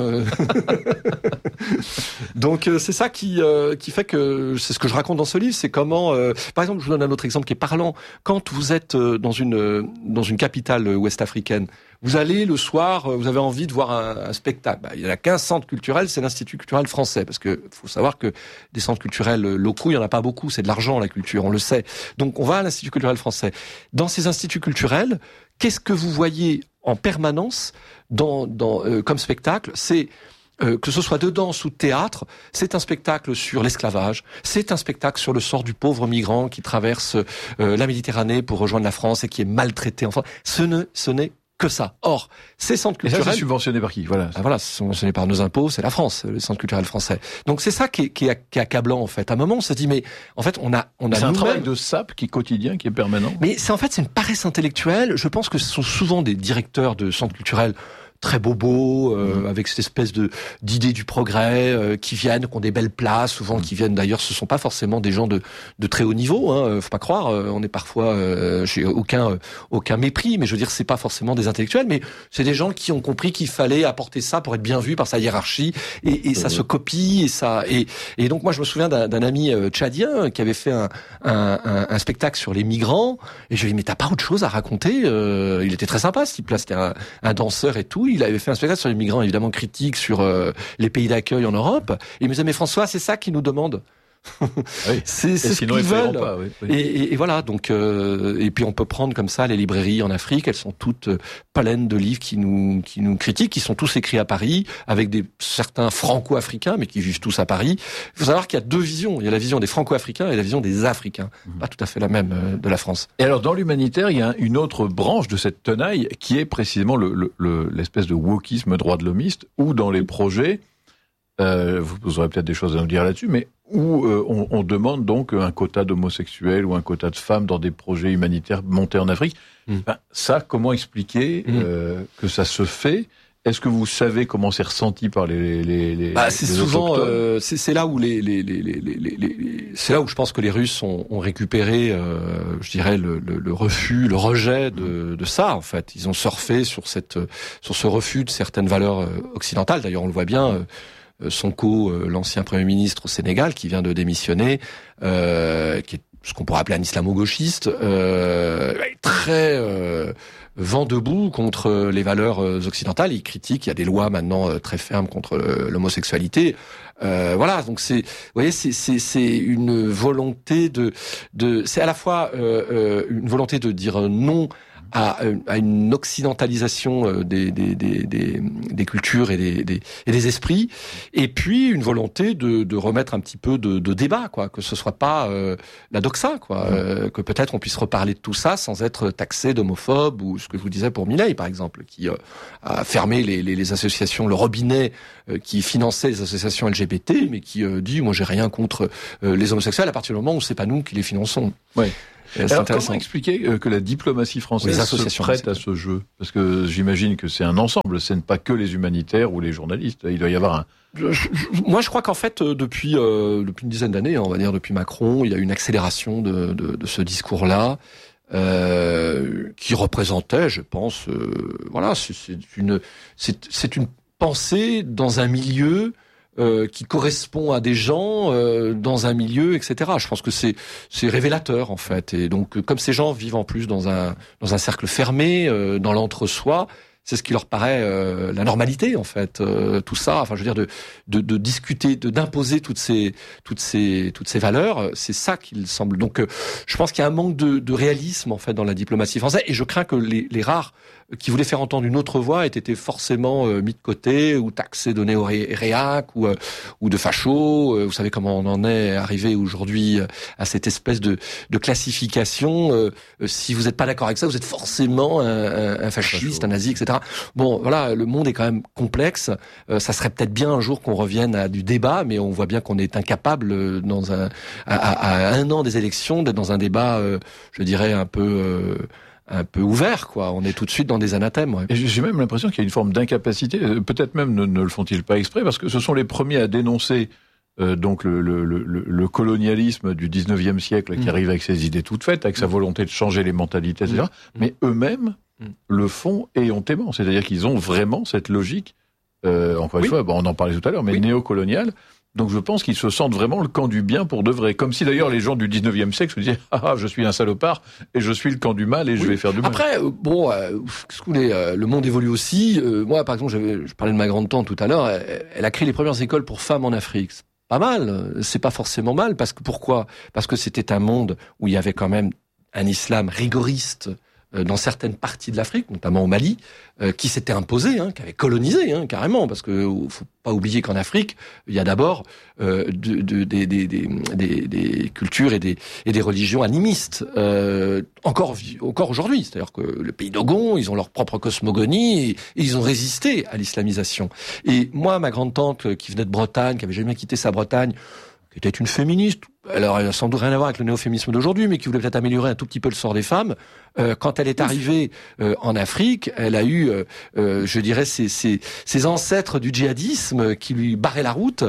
Donc c'est ça qui fait que c'est ce que je raconte dans ce livre, c'est comment. Par exemple, je vous donne un autre exemple qui est parlant. Quand vous êtes dans une capitale ouest-africaine, vous allez le soir, vous avez envie de voir un spectacle. Il y en a qu'un centre culturel, c'est l'Institut culturel français, parce que faut savoir que des centres culturels locaux, il y en a pas beaucoup. C'est de l'argent la culture, on le sait. Donc on va à l'Institut culturel français. Dans ces instituts culturels, qu'est-ce que vous voyez en permanence comme spectacle ? C'est que ce soit de danse ou de théâtre, c'est un spectacle sur l'esclavage, c'est un spectacle sur le sort du pauvre migrant qui traverse la Méditerranée pour rejoindre la France et qui est maltraité. Enfin, ce n'est que ça. Or, ces centres culturels... Et ça, c'est subventionné par qui ? Voilà, c'est subventionné par nos impôts, c'est la France, les centres culturels français. Donc c'est ça qui est accablant, en fait. À un moment, on se dit, mais en fait, on a c'est un travail de sape qui est quotidien, qui est permanent. Mais c'est une paresse intellectuelle. Je pense que ce sont souvent des directeurs de centres culturels très bobos, avec cette espèce d'idée du progrès, qui viennent, qui ont des belles places, souvent qui viennent d'ailleurs, ce sont pas forcément des gens de très haut niveau, faut pas croire, on est parfois, j'ai aucun mépris, mais je veux dire, c'est pas forcément des intellectuels, mais c'est des gens qui ont compris qu'il fallait apporter ça pour être bien vu par sa hiérarchie, et ça se copie, et donc moi je me souviens d'un ami tchadien qui avait fait un spectacle sur les migrants, et je lui ai dit, mais t'as pas autre chose à raconter? Il était très sympa, ce type-là, c'était un danseur et tout. Il avait fait un spectacle sur les migrants, évidemment critique sur les pays d'accueil en Europe. Et il me disait, mais François, c'est ça qu'ils nous demandent. Oui. c'est ce qu'ils veulent. Pas, oui. Et voilà. Donc, et puis on peut prendre comme ça les librairies en Afrique. Elles sont toutes pleines de livres qui nous critiquent, qui sont tous écrits à Paris, avec certains franco-africains, mais qui vivent tous à Paris. Il faut savoir qu'il y a deux visions. Il y a la vision des franco-africains et la vision des Africains. Pas tout à fait la même de la France. Et alors, dans l'humanitaire, il y a une autre branche de cette tenaille qui est précisément l'espèce de wokisme droit de l'homiste, où dans les projets, vous aurez peut-être des choses à nous dire là-dessus, mais où on demande donc un quota d'homosexuels ou un quota de femmes dans des projets humanitaires montés en Afrique. Ça, comment expliquer que ça se fait Est-ce que vous savez comment c'est ressenti par les c'est les souvent autochtones c'est là où c'est là où je pense que les Russes ont récupéré je dirais le refus, le rejet de ça en fait. Ils ont surfé sur ce refus de certaines valeurs occidentales. D'ailleurs, on le voit bien. Sonko, l'ancien Premier ministre au Sénégal, qui vient de démissionner, qui est ce qu'on pourrait appeler un islamo-gauchiste, très vent debout contre les valeurs occidentales. Il critique, il y a des lois maintenant très fermes contre l'homosexualité. Voilà, donc vous voyez, c'est une volonté c'est à la fois une volonté de dire non à une occidentalisation des cultures et des esprits, et puis une volonté de remettre un petit peu de débat, quoi, que ce soit pas la doxa, quoi, que peut-être on puisse reparler de tout ça sans être taxé d'homophobe, ou ce que je vous disais pour Milei, par exemple, qui a fermé les associations, le robinet qui finançait les associations LGBT, mais qui dit moi j'ai rien contre les homosexuels à partir du moment où c'est pas nous qui les finançons. Ouais. C'est Alors, intéressant. comment expliquer que la diplomatie française se prête à ce jeu? Parce que j'imagine que c'est un ensemble, ce n'est pas que les humanitaires ou les journalistes. Il doit y avoir un... Moi, je crois qu'en fait, depuis une dizaine d'années, on va dire depuis Macron, il y a une accélération de ce discours-là, qui représentait, je pense, voilà, c'est une pensée dans un milieu qui correspond à des gens dans un milieu, etc. Je pense que c'est révélateur en fait. Et donc, comme ces gens vivent en plus dans un cercle fermé, dans l'entre-soi, c'est ce qui leur paraît la normalité en fait. Tout ça, enfin, je veux dire, de discuter, d'imposer toutes ces valeurs, c'est ça qu'il semble. Donc, je pense qu'il y a un manque de réalisme en fait dans la diplomatie française, et je crains que les rares qui voulaient faire entendre une autre voix aient été forcément mis de côté ou taxés de néo-réac ou de fachos. Vous savez comment on en est arrivé aujourd'hui à cette espèce de classification. Si vous n'êtes pas d'accord avec ça, vous êtes forcément un fasciste, un nazi, etc. Bon, voilà, le monde est quand même complexe. Ça serait peut-être bien un jour qu'on revienne à du débat, mais on voit bien qu'on est incapable à un an des élections d'être dans un débat, je dirais un peu ouvert, quoi. On est tout de suite dans des anathèmes. Ouais. Et j'ai même l'impression qu'il y a une forme d'incapacité. Peut-être même ne le font-ils pas exprès, parce que ce sont les premiers à dénoncer donc le colonialisme du 19e siècle qui arrive avec ses idées toutes faites, avec sa volonté de changer les mentalités, etc. Mais eux-mêmes le font éhontément. C'est-à-dire qu'ils ont vraiment cette logique, encore une fois, on en parlait tout à l'heure, mais néocoloniale. Donc je pense qu'ils se sentent vraiment le camp du bien pour de vrai. Comme si d'ailleurs les gens du 19e siècle se disaient « Ah, je suis un salopard et je suis le camp du mal et je vais faire du mal ». Après, qu'est-ce que vous voulez, le monde évolue aussi. Moi, par exemple, je parlais de ma grande-tante tout à l'heure, elle a créé les premières écoles pour femmes en Afrique. C'est pas mal, c'est pas forcément mal. Pourquoi ? Parce que c'était un monde où il y avait quand même un islam rigoriste dans certaines parties de l'Afrique, notamment au Mali, qui s'était imposé, qui avait colonisé carrément, parce que faut pas oublier qu'en Afrique, il y a d'abord des cultures et des religions animistes, encore aujourd'hui. C'est-à-dire que le pays d'Ogon, ils ont leur propre cosmogonie et ils ont résisté à l'islamisation. Et moi, ma grande-tante qui venait de Bretagne, qui avait jamais quitté sa Bretagne, qui était une féministe, alors elle a sans doute rien à voir avec le néo-féminisme d'aujourd'hui, mais qui voulait peut-être améliorer un tout petit peu le sort des femmes. Quand elle est arrivée en Afrique, elle a eu, je dirais, ses ancêtres du djihadisme qui lui barraient la route,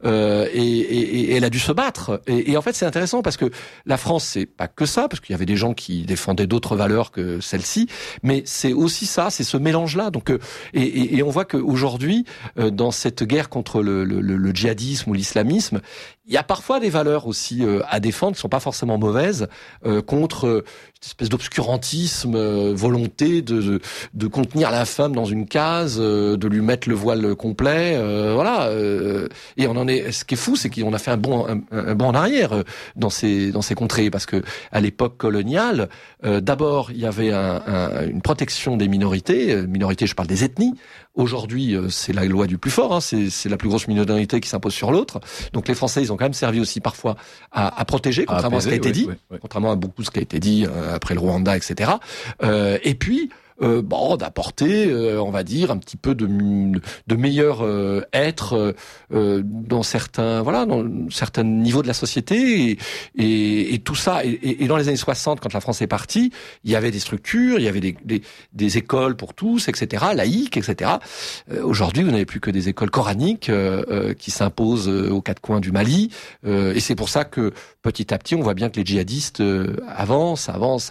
et elle a dû se battre. Et en fait, c'est intéressant parce que la France, c'est pas que ça, parce qu'il y avait des gens qui défendaient d'autres valeurs que celles-ci, mais c'est aussi ça, c'est ce mélange-là. Donc, et on voit qu'aujourd'hui, dans cette guerre contre le djihadisme ou l'islamisme, il y a parfois des valeurs aussi à défendre qui sont pas forcément mauvaises contre cette espèce d'obscurantisme, volonté de contenir la femme dans une case, de lui mettre le voile complet, voilà. Et on en est. Ce qui est fou, c'est qu'on a fait un bond en arrière dans ces contrées, parce que à l'époque coloniale, d'abord il y avait une protection des minorités. Minorités, je parle des ethnies. Aujourd'hui, c'est la loi du plus fort. C'est la plus grosse minorité qui s'impose sur l'autre. Donc les Français, ils ont quand même servi aussi parfois à protéger, contrairement à ce qui a été dit, contrairement à beaucoup de ce qui a été dit après le Rwanda, etc. Et puis, d'apporter, on va dire, un petit peu de meilleur être dans certains niveaux de la société et tout ça. Et dans les années 60, quand la France est partie, il y avait des structures, il y avait des écoles pour tous, etc., laïques, etc. Aujourd'hui, vous n'avez plus que des écoles coraniques qui s'imposent aux quatre coins du Mali, et c'est pour ça que petit à petit, on voit bien que les djihadistes avancent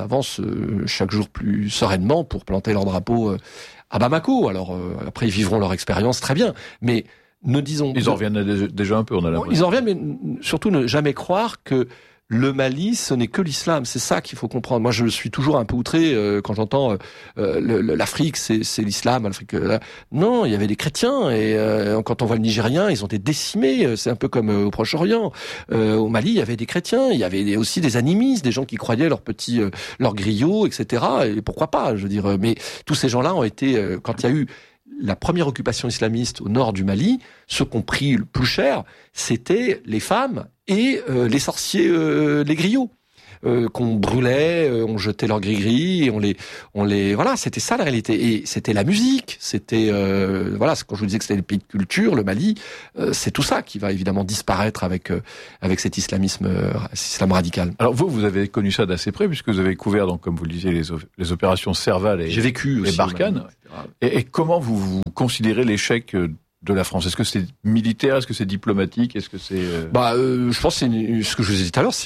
chaque jour plus sereinement pour planter leur drapeau à Bamako. Alors après, ils vivront leur expérience très bien, mais ne disons... Ils en reviennent déjà un peu, on a l'impression. Ils en reviennent, mais surtout ne jamais croire que le Mali, ce n'est que l'islam. C'est ça qu'il faut comprendre. Moi, je suis toujours un peu outré quand j'entends l'Afrique, c'est l'islam. L'Afrique, non, il y avait des chrétiens et quand on voit le Nigérien, ils ont été décimés. C'est un peu comme au Proche-Orient. Au Mali, il y avait des chrétiens. Il y avait aussi des animistes, des gens qui croyaient leurs griots, etc. Et pourquoi pas, je veux dire. Mais tous ces gens-là ont été, quand il y a eu la première occupation islamiste au nord du Mali, ce qu'on prit le plus cher, c'était les femmes et les sorciers, les griots, qu'on brûlait, on jetait leurs gris-gris, et on les, voilà, c'était ça la réalité. Et c'était la musique, c'était, quand je vous disais que c'était le pays de culture, le Mali, c'est tout ça qui va évidemment disparaître avec cet islam radical. Alors vous avez connu ça d'assez près, puisque vous avez couvert, donc, comme vous le disiez, les opérations Serval et, j'ai vécu aussi, et Barkhane. Et comment vous considérez l'échec de la France? Est-ce que c'est militaire? Est-ce que c'est diplomatique? Est-ce que c'est... je pense que c'est ce que je vous ai dit tout à l'heure.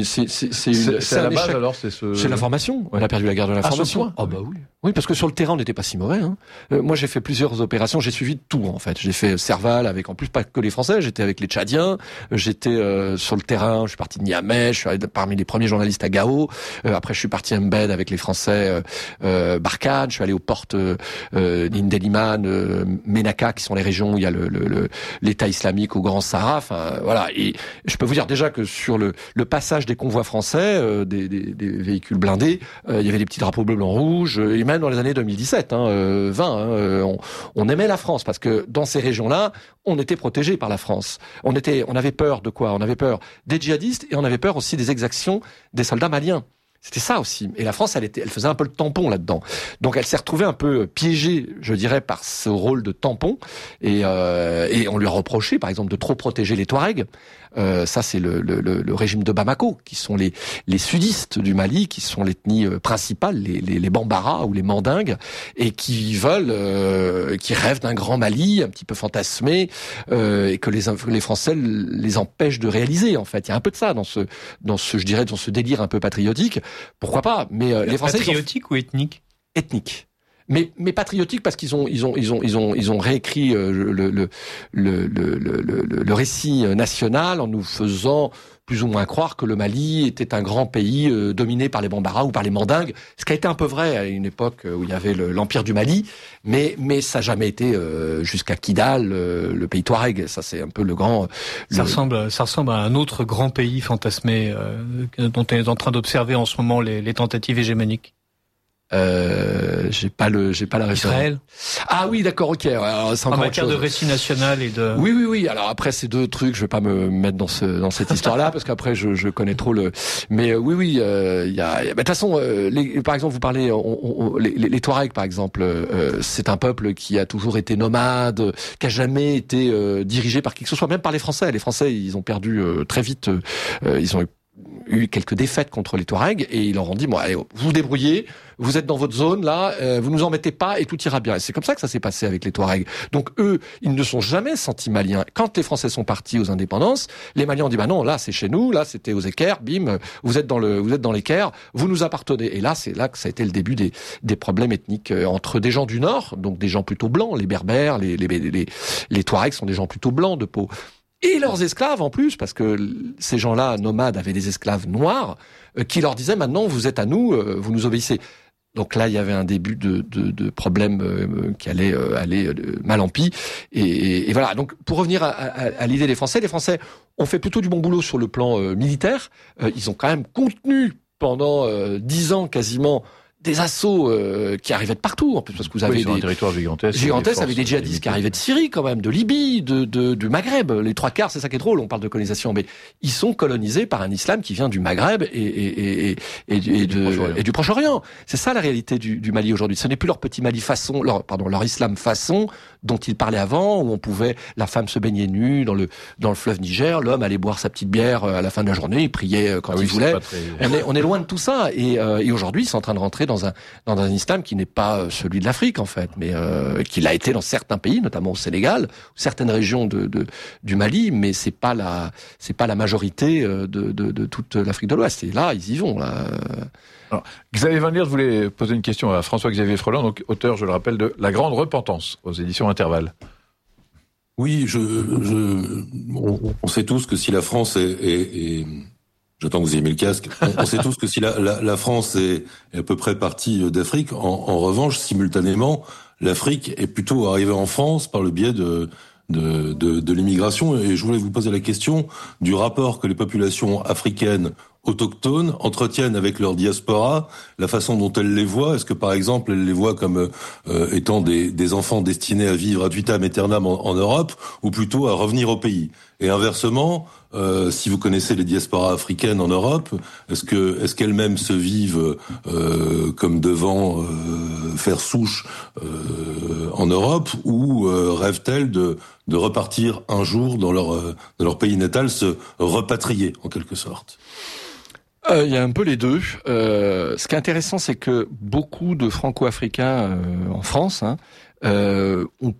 C'est à la base, échec. alors, C'est l'information. On a perdu la guerre de l'information. Ah bah oui. Oui, parce que sur le terrain, on n'était pas si mauvais. Moi, j'ai fait plusieurs opérations. J'ai suivi tout, en fait. J'ai fait Serval avec, en plus, pas que les Français. J'étais avec les Tchadiens. J'étais sur le terrain. Je suis parti de Niamey. Je suis parmi les premiers journalistes à Gao. Après, je suis parti à Mbed avec les Français, Barkhane. Je suis allé aux portes d'Indeliman, Ménaka, qui sont les régions où il y a l'État islamique au Grand Sahara. Enfin, voilà. Et je peux vous dire déjà que sur le passage des convois français, des véhicules blindés, il y avait des petits drapeaux bleu, blanc, rouge. Et même dans les années 2017, 20, on aimait la France parce que dans ces régions-là, on était protégés par la France. On avait peur de quoi? On avait peur des djihadistes et on avait peur aussi des exactions des soldats maliens. C'était ça aussi. Et la France, elle faisait un peu le tampon là-dedans. Donc elle s'est retrouvée un peu piégée, je dirais, par ce rôle de tampon. Et on lui a reproché, par exemple, de trop protéger les Touaregs. Ça, c'est le régime de Bamako, qui sont les sudistes du Mali, qui sont l'ethnie principale, les Bambara ou les Mandingues, et qui rêvent d'un grand Mali, un petit peu fantasmé, et que les Français les empêchent de réaliser. En fait, il y a un peu de ça dans ce délire un peu patriotique. Pourquoi pas? Mais les Français, patriotique ou ethnique? Ethnique. Mais patriotique parce qu'ils ont réécrit le récit national en nous faisant plus ou moins croire que le Mali était un grand pays dominé par les Bambara ou par les Mandingues, ce qui a été un peu vrai à une époque où il y avait l'empire du Mali, mais ça n'a jamais été jusqu'à Kidal, le pays Touareg. Ça, c'est un peu le grand... Ça ressemble à un autre grand pays fantasmé dont on est en train d'observer en ce moment les tentatives hégémoniques. J'ai pas la référence. Israël. Ah oui, d'accord, ok. Alors, c'est en matière de récit national et de... Oui. Alors après, ces deux trucs, je vais pas me mettre dans cette histoire-là, parce qu'après, je connais trop mais oui, il y a, de toute façon, par exemple, vous parlez, les Touaregs, par exemple, c'est un peuple qui a toujours été nomade, qui a jamais été dirigé par qui que ce soit, même par les Français. Les Français, ils ont perdu très vite, ils ont eu quelques défaites contre les Touaregs et ils leur ont dit bon, allez, vous vous débrouillez, vous êtes dans votre zone là, vous nous embêtez pas et tout ira bien. Et c'est comme ça que ça s'est passé avec les Touaregs. Donc eux, ils ne se sont jamais sentis maliens. Quand les Français sont partis aux indépendances, les Maliens ont dit bah non, là c'est chez nous, là c'était aux Équerres, bim, vous êtes dans l'Équerre, vous nous appartenez. Et là c'est là que ça a été le début des problèmes ethniques entre des gens du Nord, donc des gens plutôt blancs, les Berbères, les Touaregs sont des gens plutôt blancs de peau. Et leurs esclaves en plus, parce que ces gens-là, nomades, avaient des esclaves noirs, qui leur disaient maintenant vous êtes à nous, vous nous obéissez. Donc là, il y avait un début de problème qui allait aller mal en pis. Et voilà. Donc pour revenir à l'idée des Français, les Français ont fait plutôt du bon boulot sur le plan militaire. Ils ont quand même contenu pendant 10 ans quasiment des assauts qui arrivaient de partout, en plus, parce que vous avez sur un territoire gigantesque avec des djihadistes qui arrivaient de Syrie quand même, de Libye, du Maghreb. Les 3/4, c'est ça qui est drôle, on parle de colonisation, mais ils sont colonisés par un islam qui vient du Maghreb et du Proche-Orient. C'est ça la réalité du Mali aujourd'hui. Ce n'est plus leur petit Mali façon, leur islam façon dont ils parlaient avant, où on pouvait, la femme se baignait nue dans le fleuve Niger, l'homme allait boire sa petite bière à la fin de la journée, il priait quand il voulait. On est loin de tout ça, et aujourd'hui ils sont en train de rentrer dans un islam qui n'est pas celui de l'Afrique en fait, mais qui l'a été dans certains pays, notamment au Sénégal, certaines régions du Mali, mais c'est pas la majorité de toute l'Afrique de l'Ouest. Et là, ils y vont. Là. Alors, Xavier Van Lierde voulait poser une question à François-Xavier Freland, donc auteur, je le rappelle, de La Grande Repentance aux éditions Intervalle. Oui, on sait tous que si la France est j'attends que vous ayez mis le casque. On sait tous que si la France est à peu près partie d'Afrique, en revanche, simultanément, l'Afrique est plutôt arrivée en France par le biais de l'immigration. Et je voulais vous poser la question du rapport que les populations africaines autochtones entretiennent avec leur diaspora, la façon dont elles les voient. Est-ce que, par exemple, elles les voient comme étant des enfants destinés à vivre ad vitam aeternam en Europe, ou plutôt à revenir au pays? Et inversement, si vous connaissez les diasporas africaines en Europe, est-ce qu'elles-mêmes se vivent comme devant faire souche en Europe, ou rêvent-elles de repartir un jour dans leur pays natal, se repatrier en quelque sorte? Il y a un peu les deux. Ce qui est intéressant, c'est que beaucoup de Franco-Africains en France ont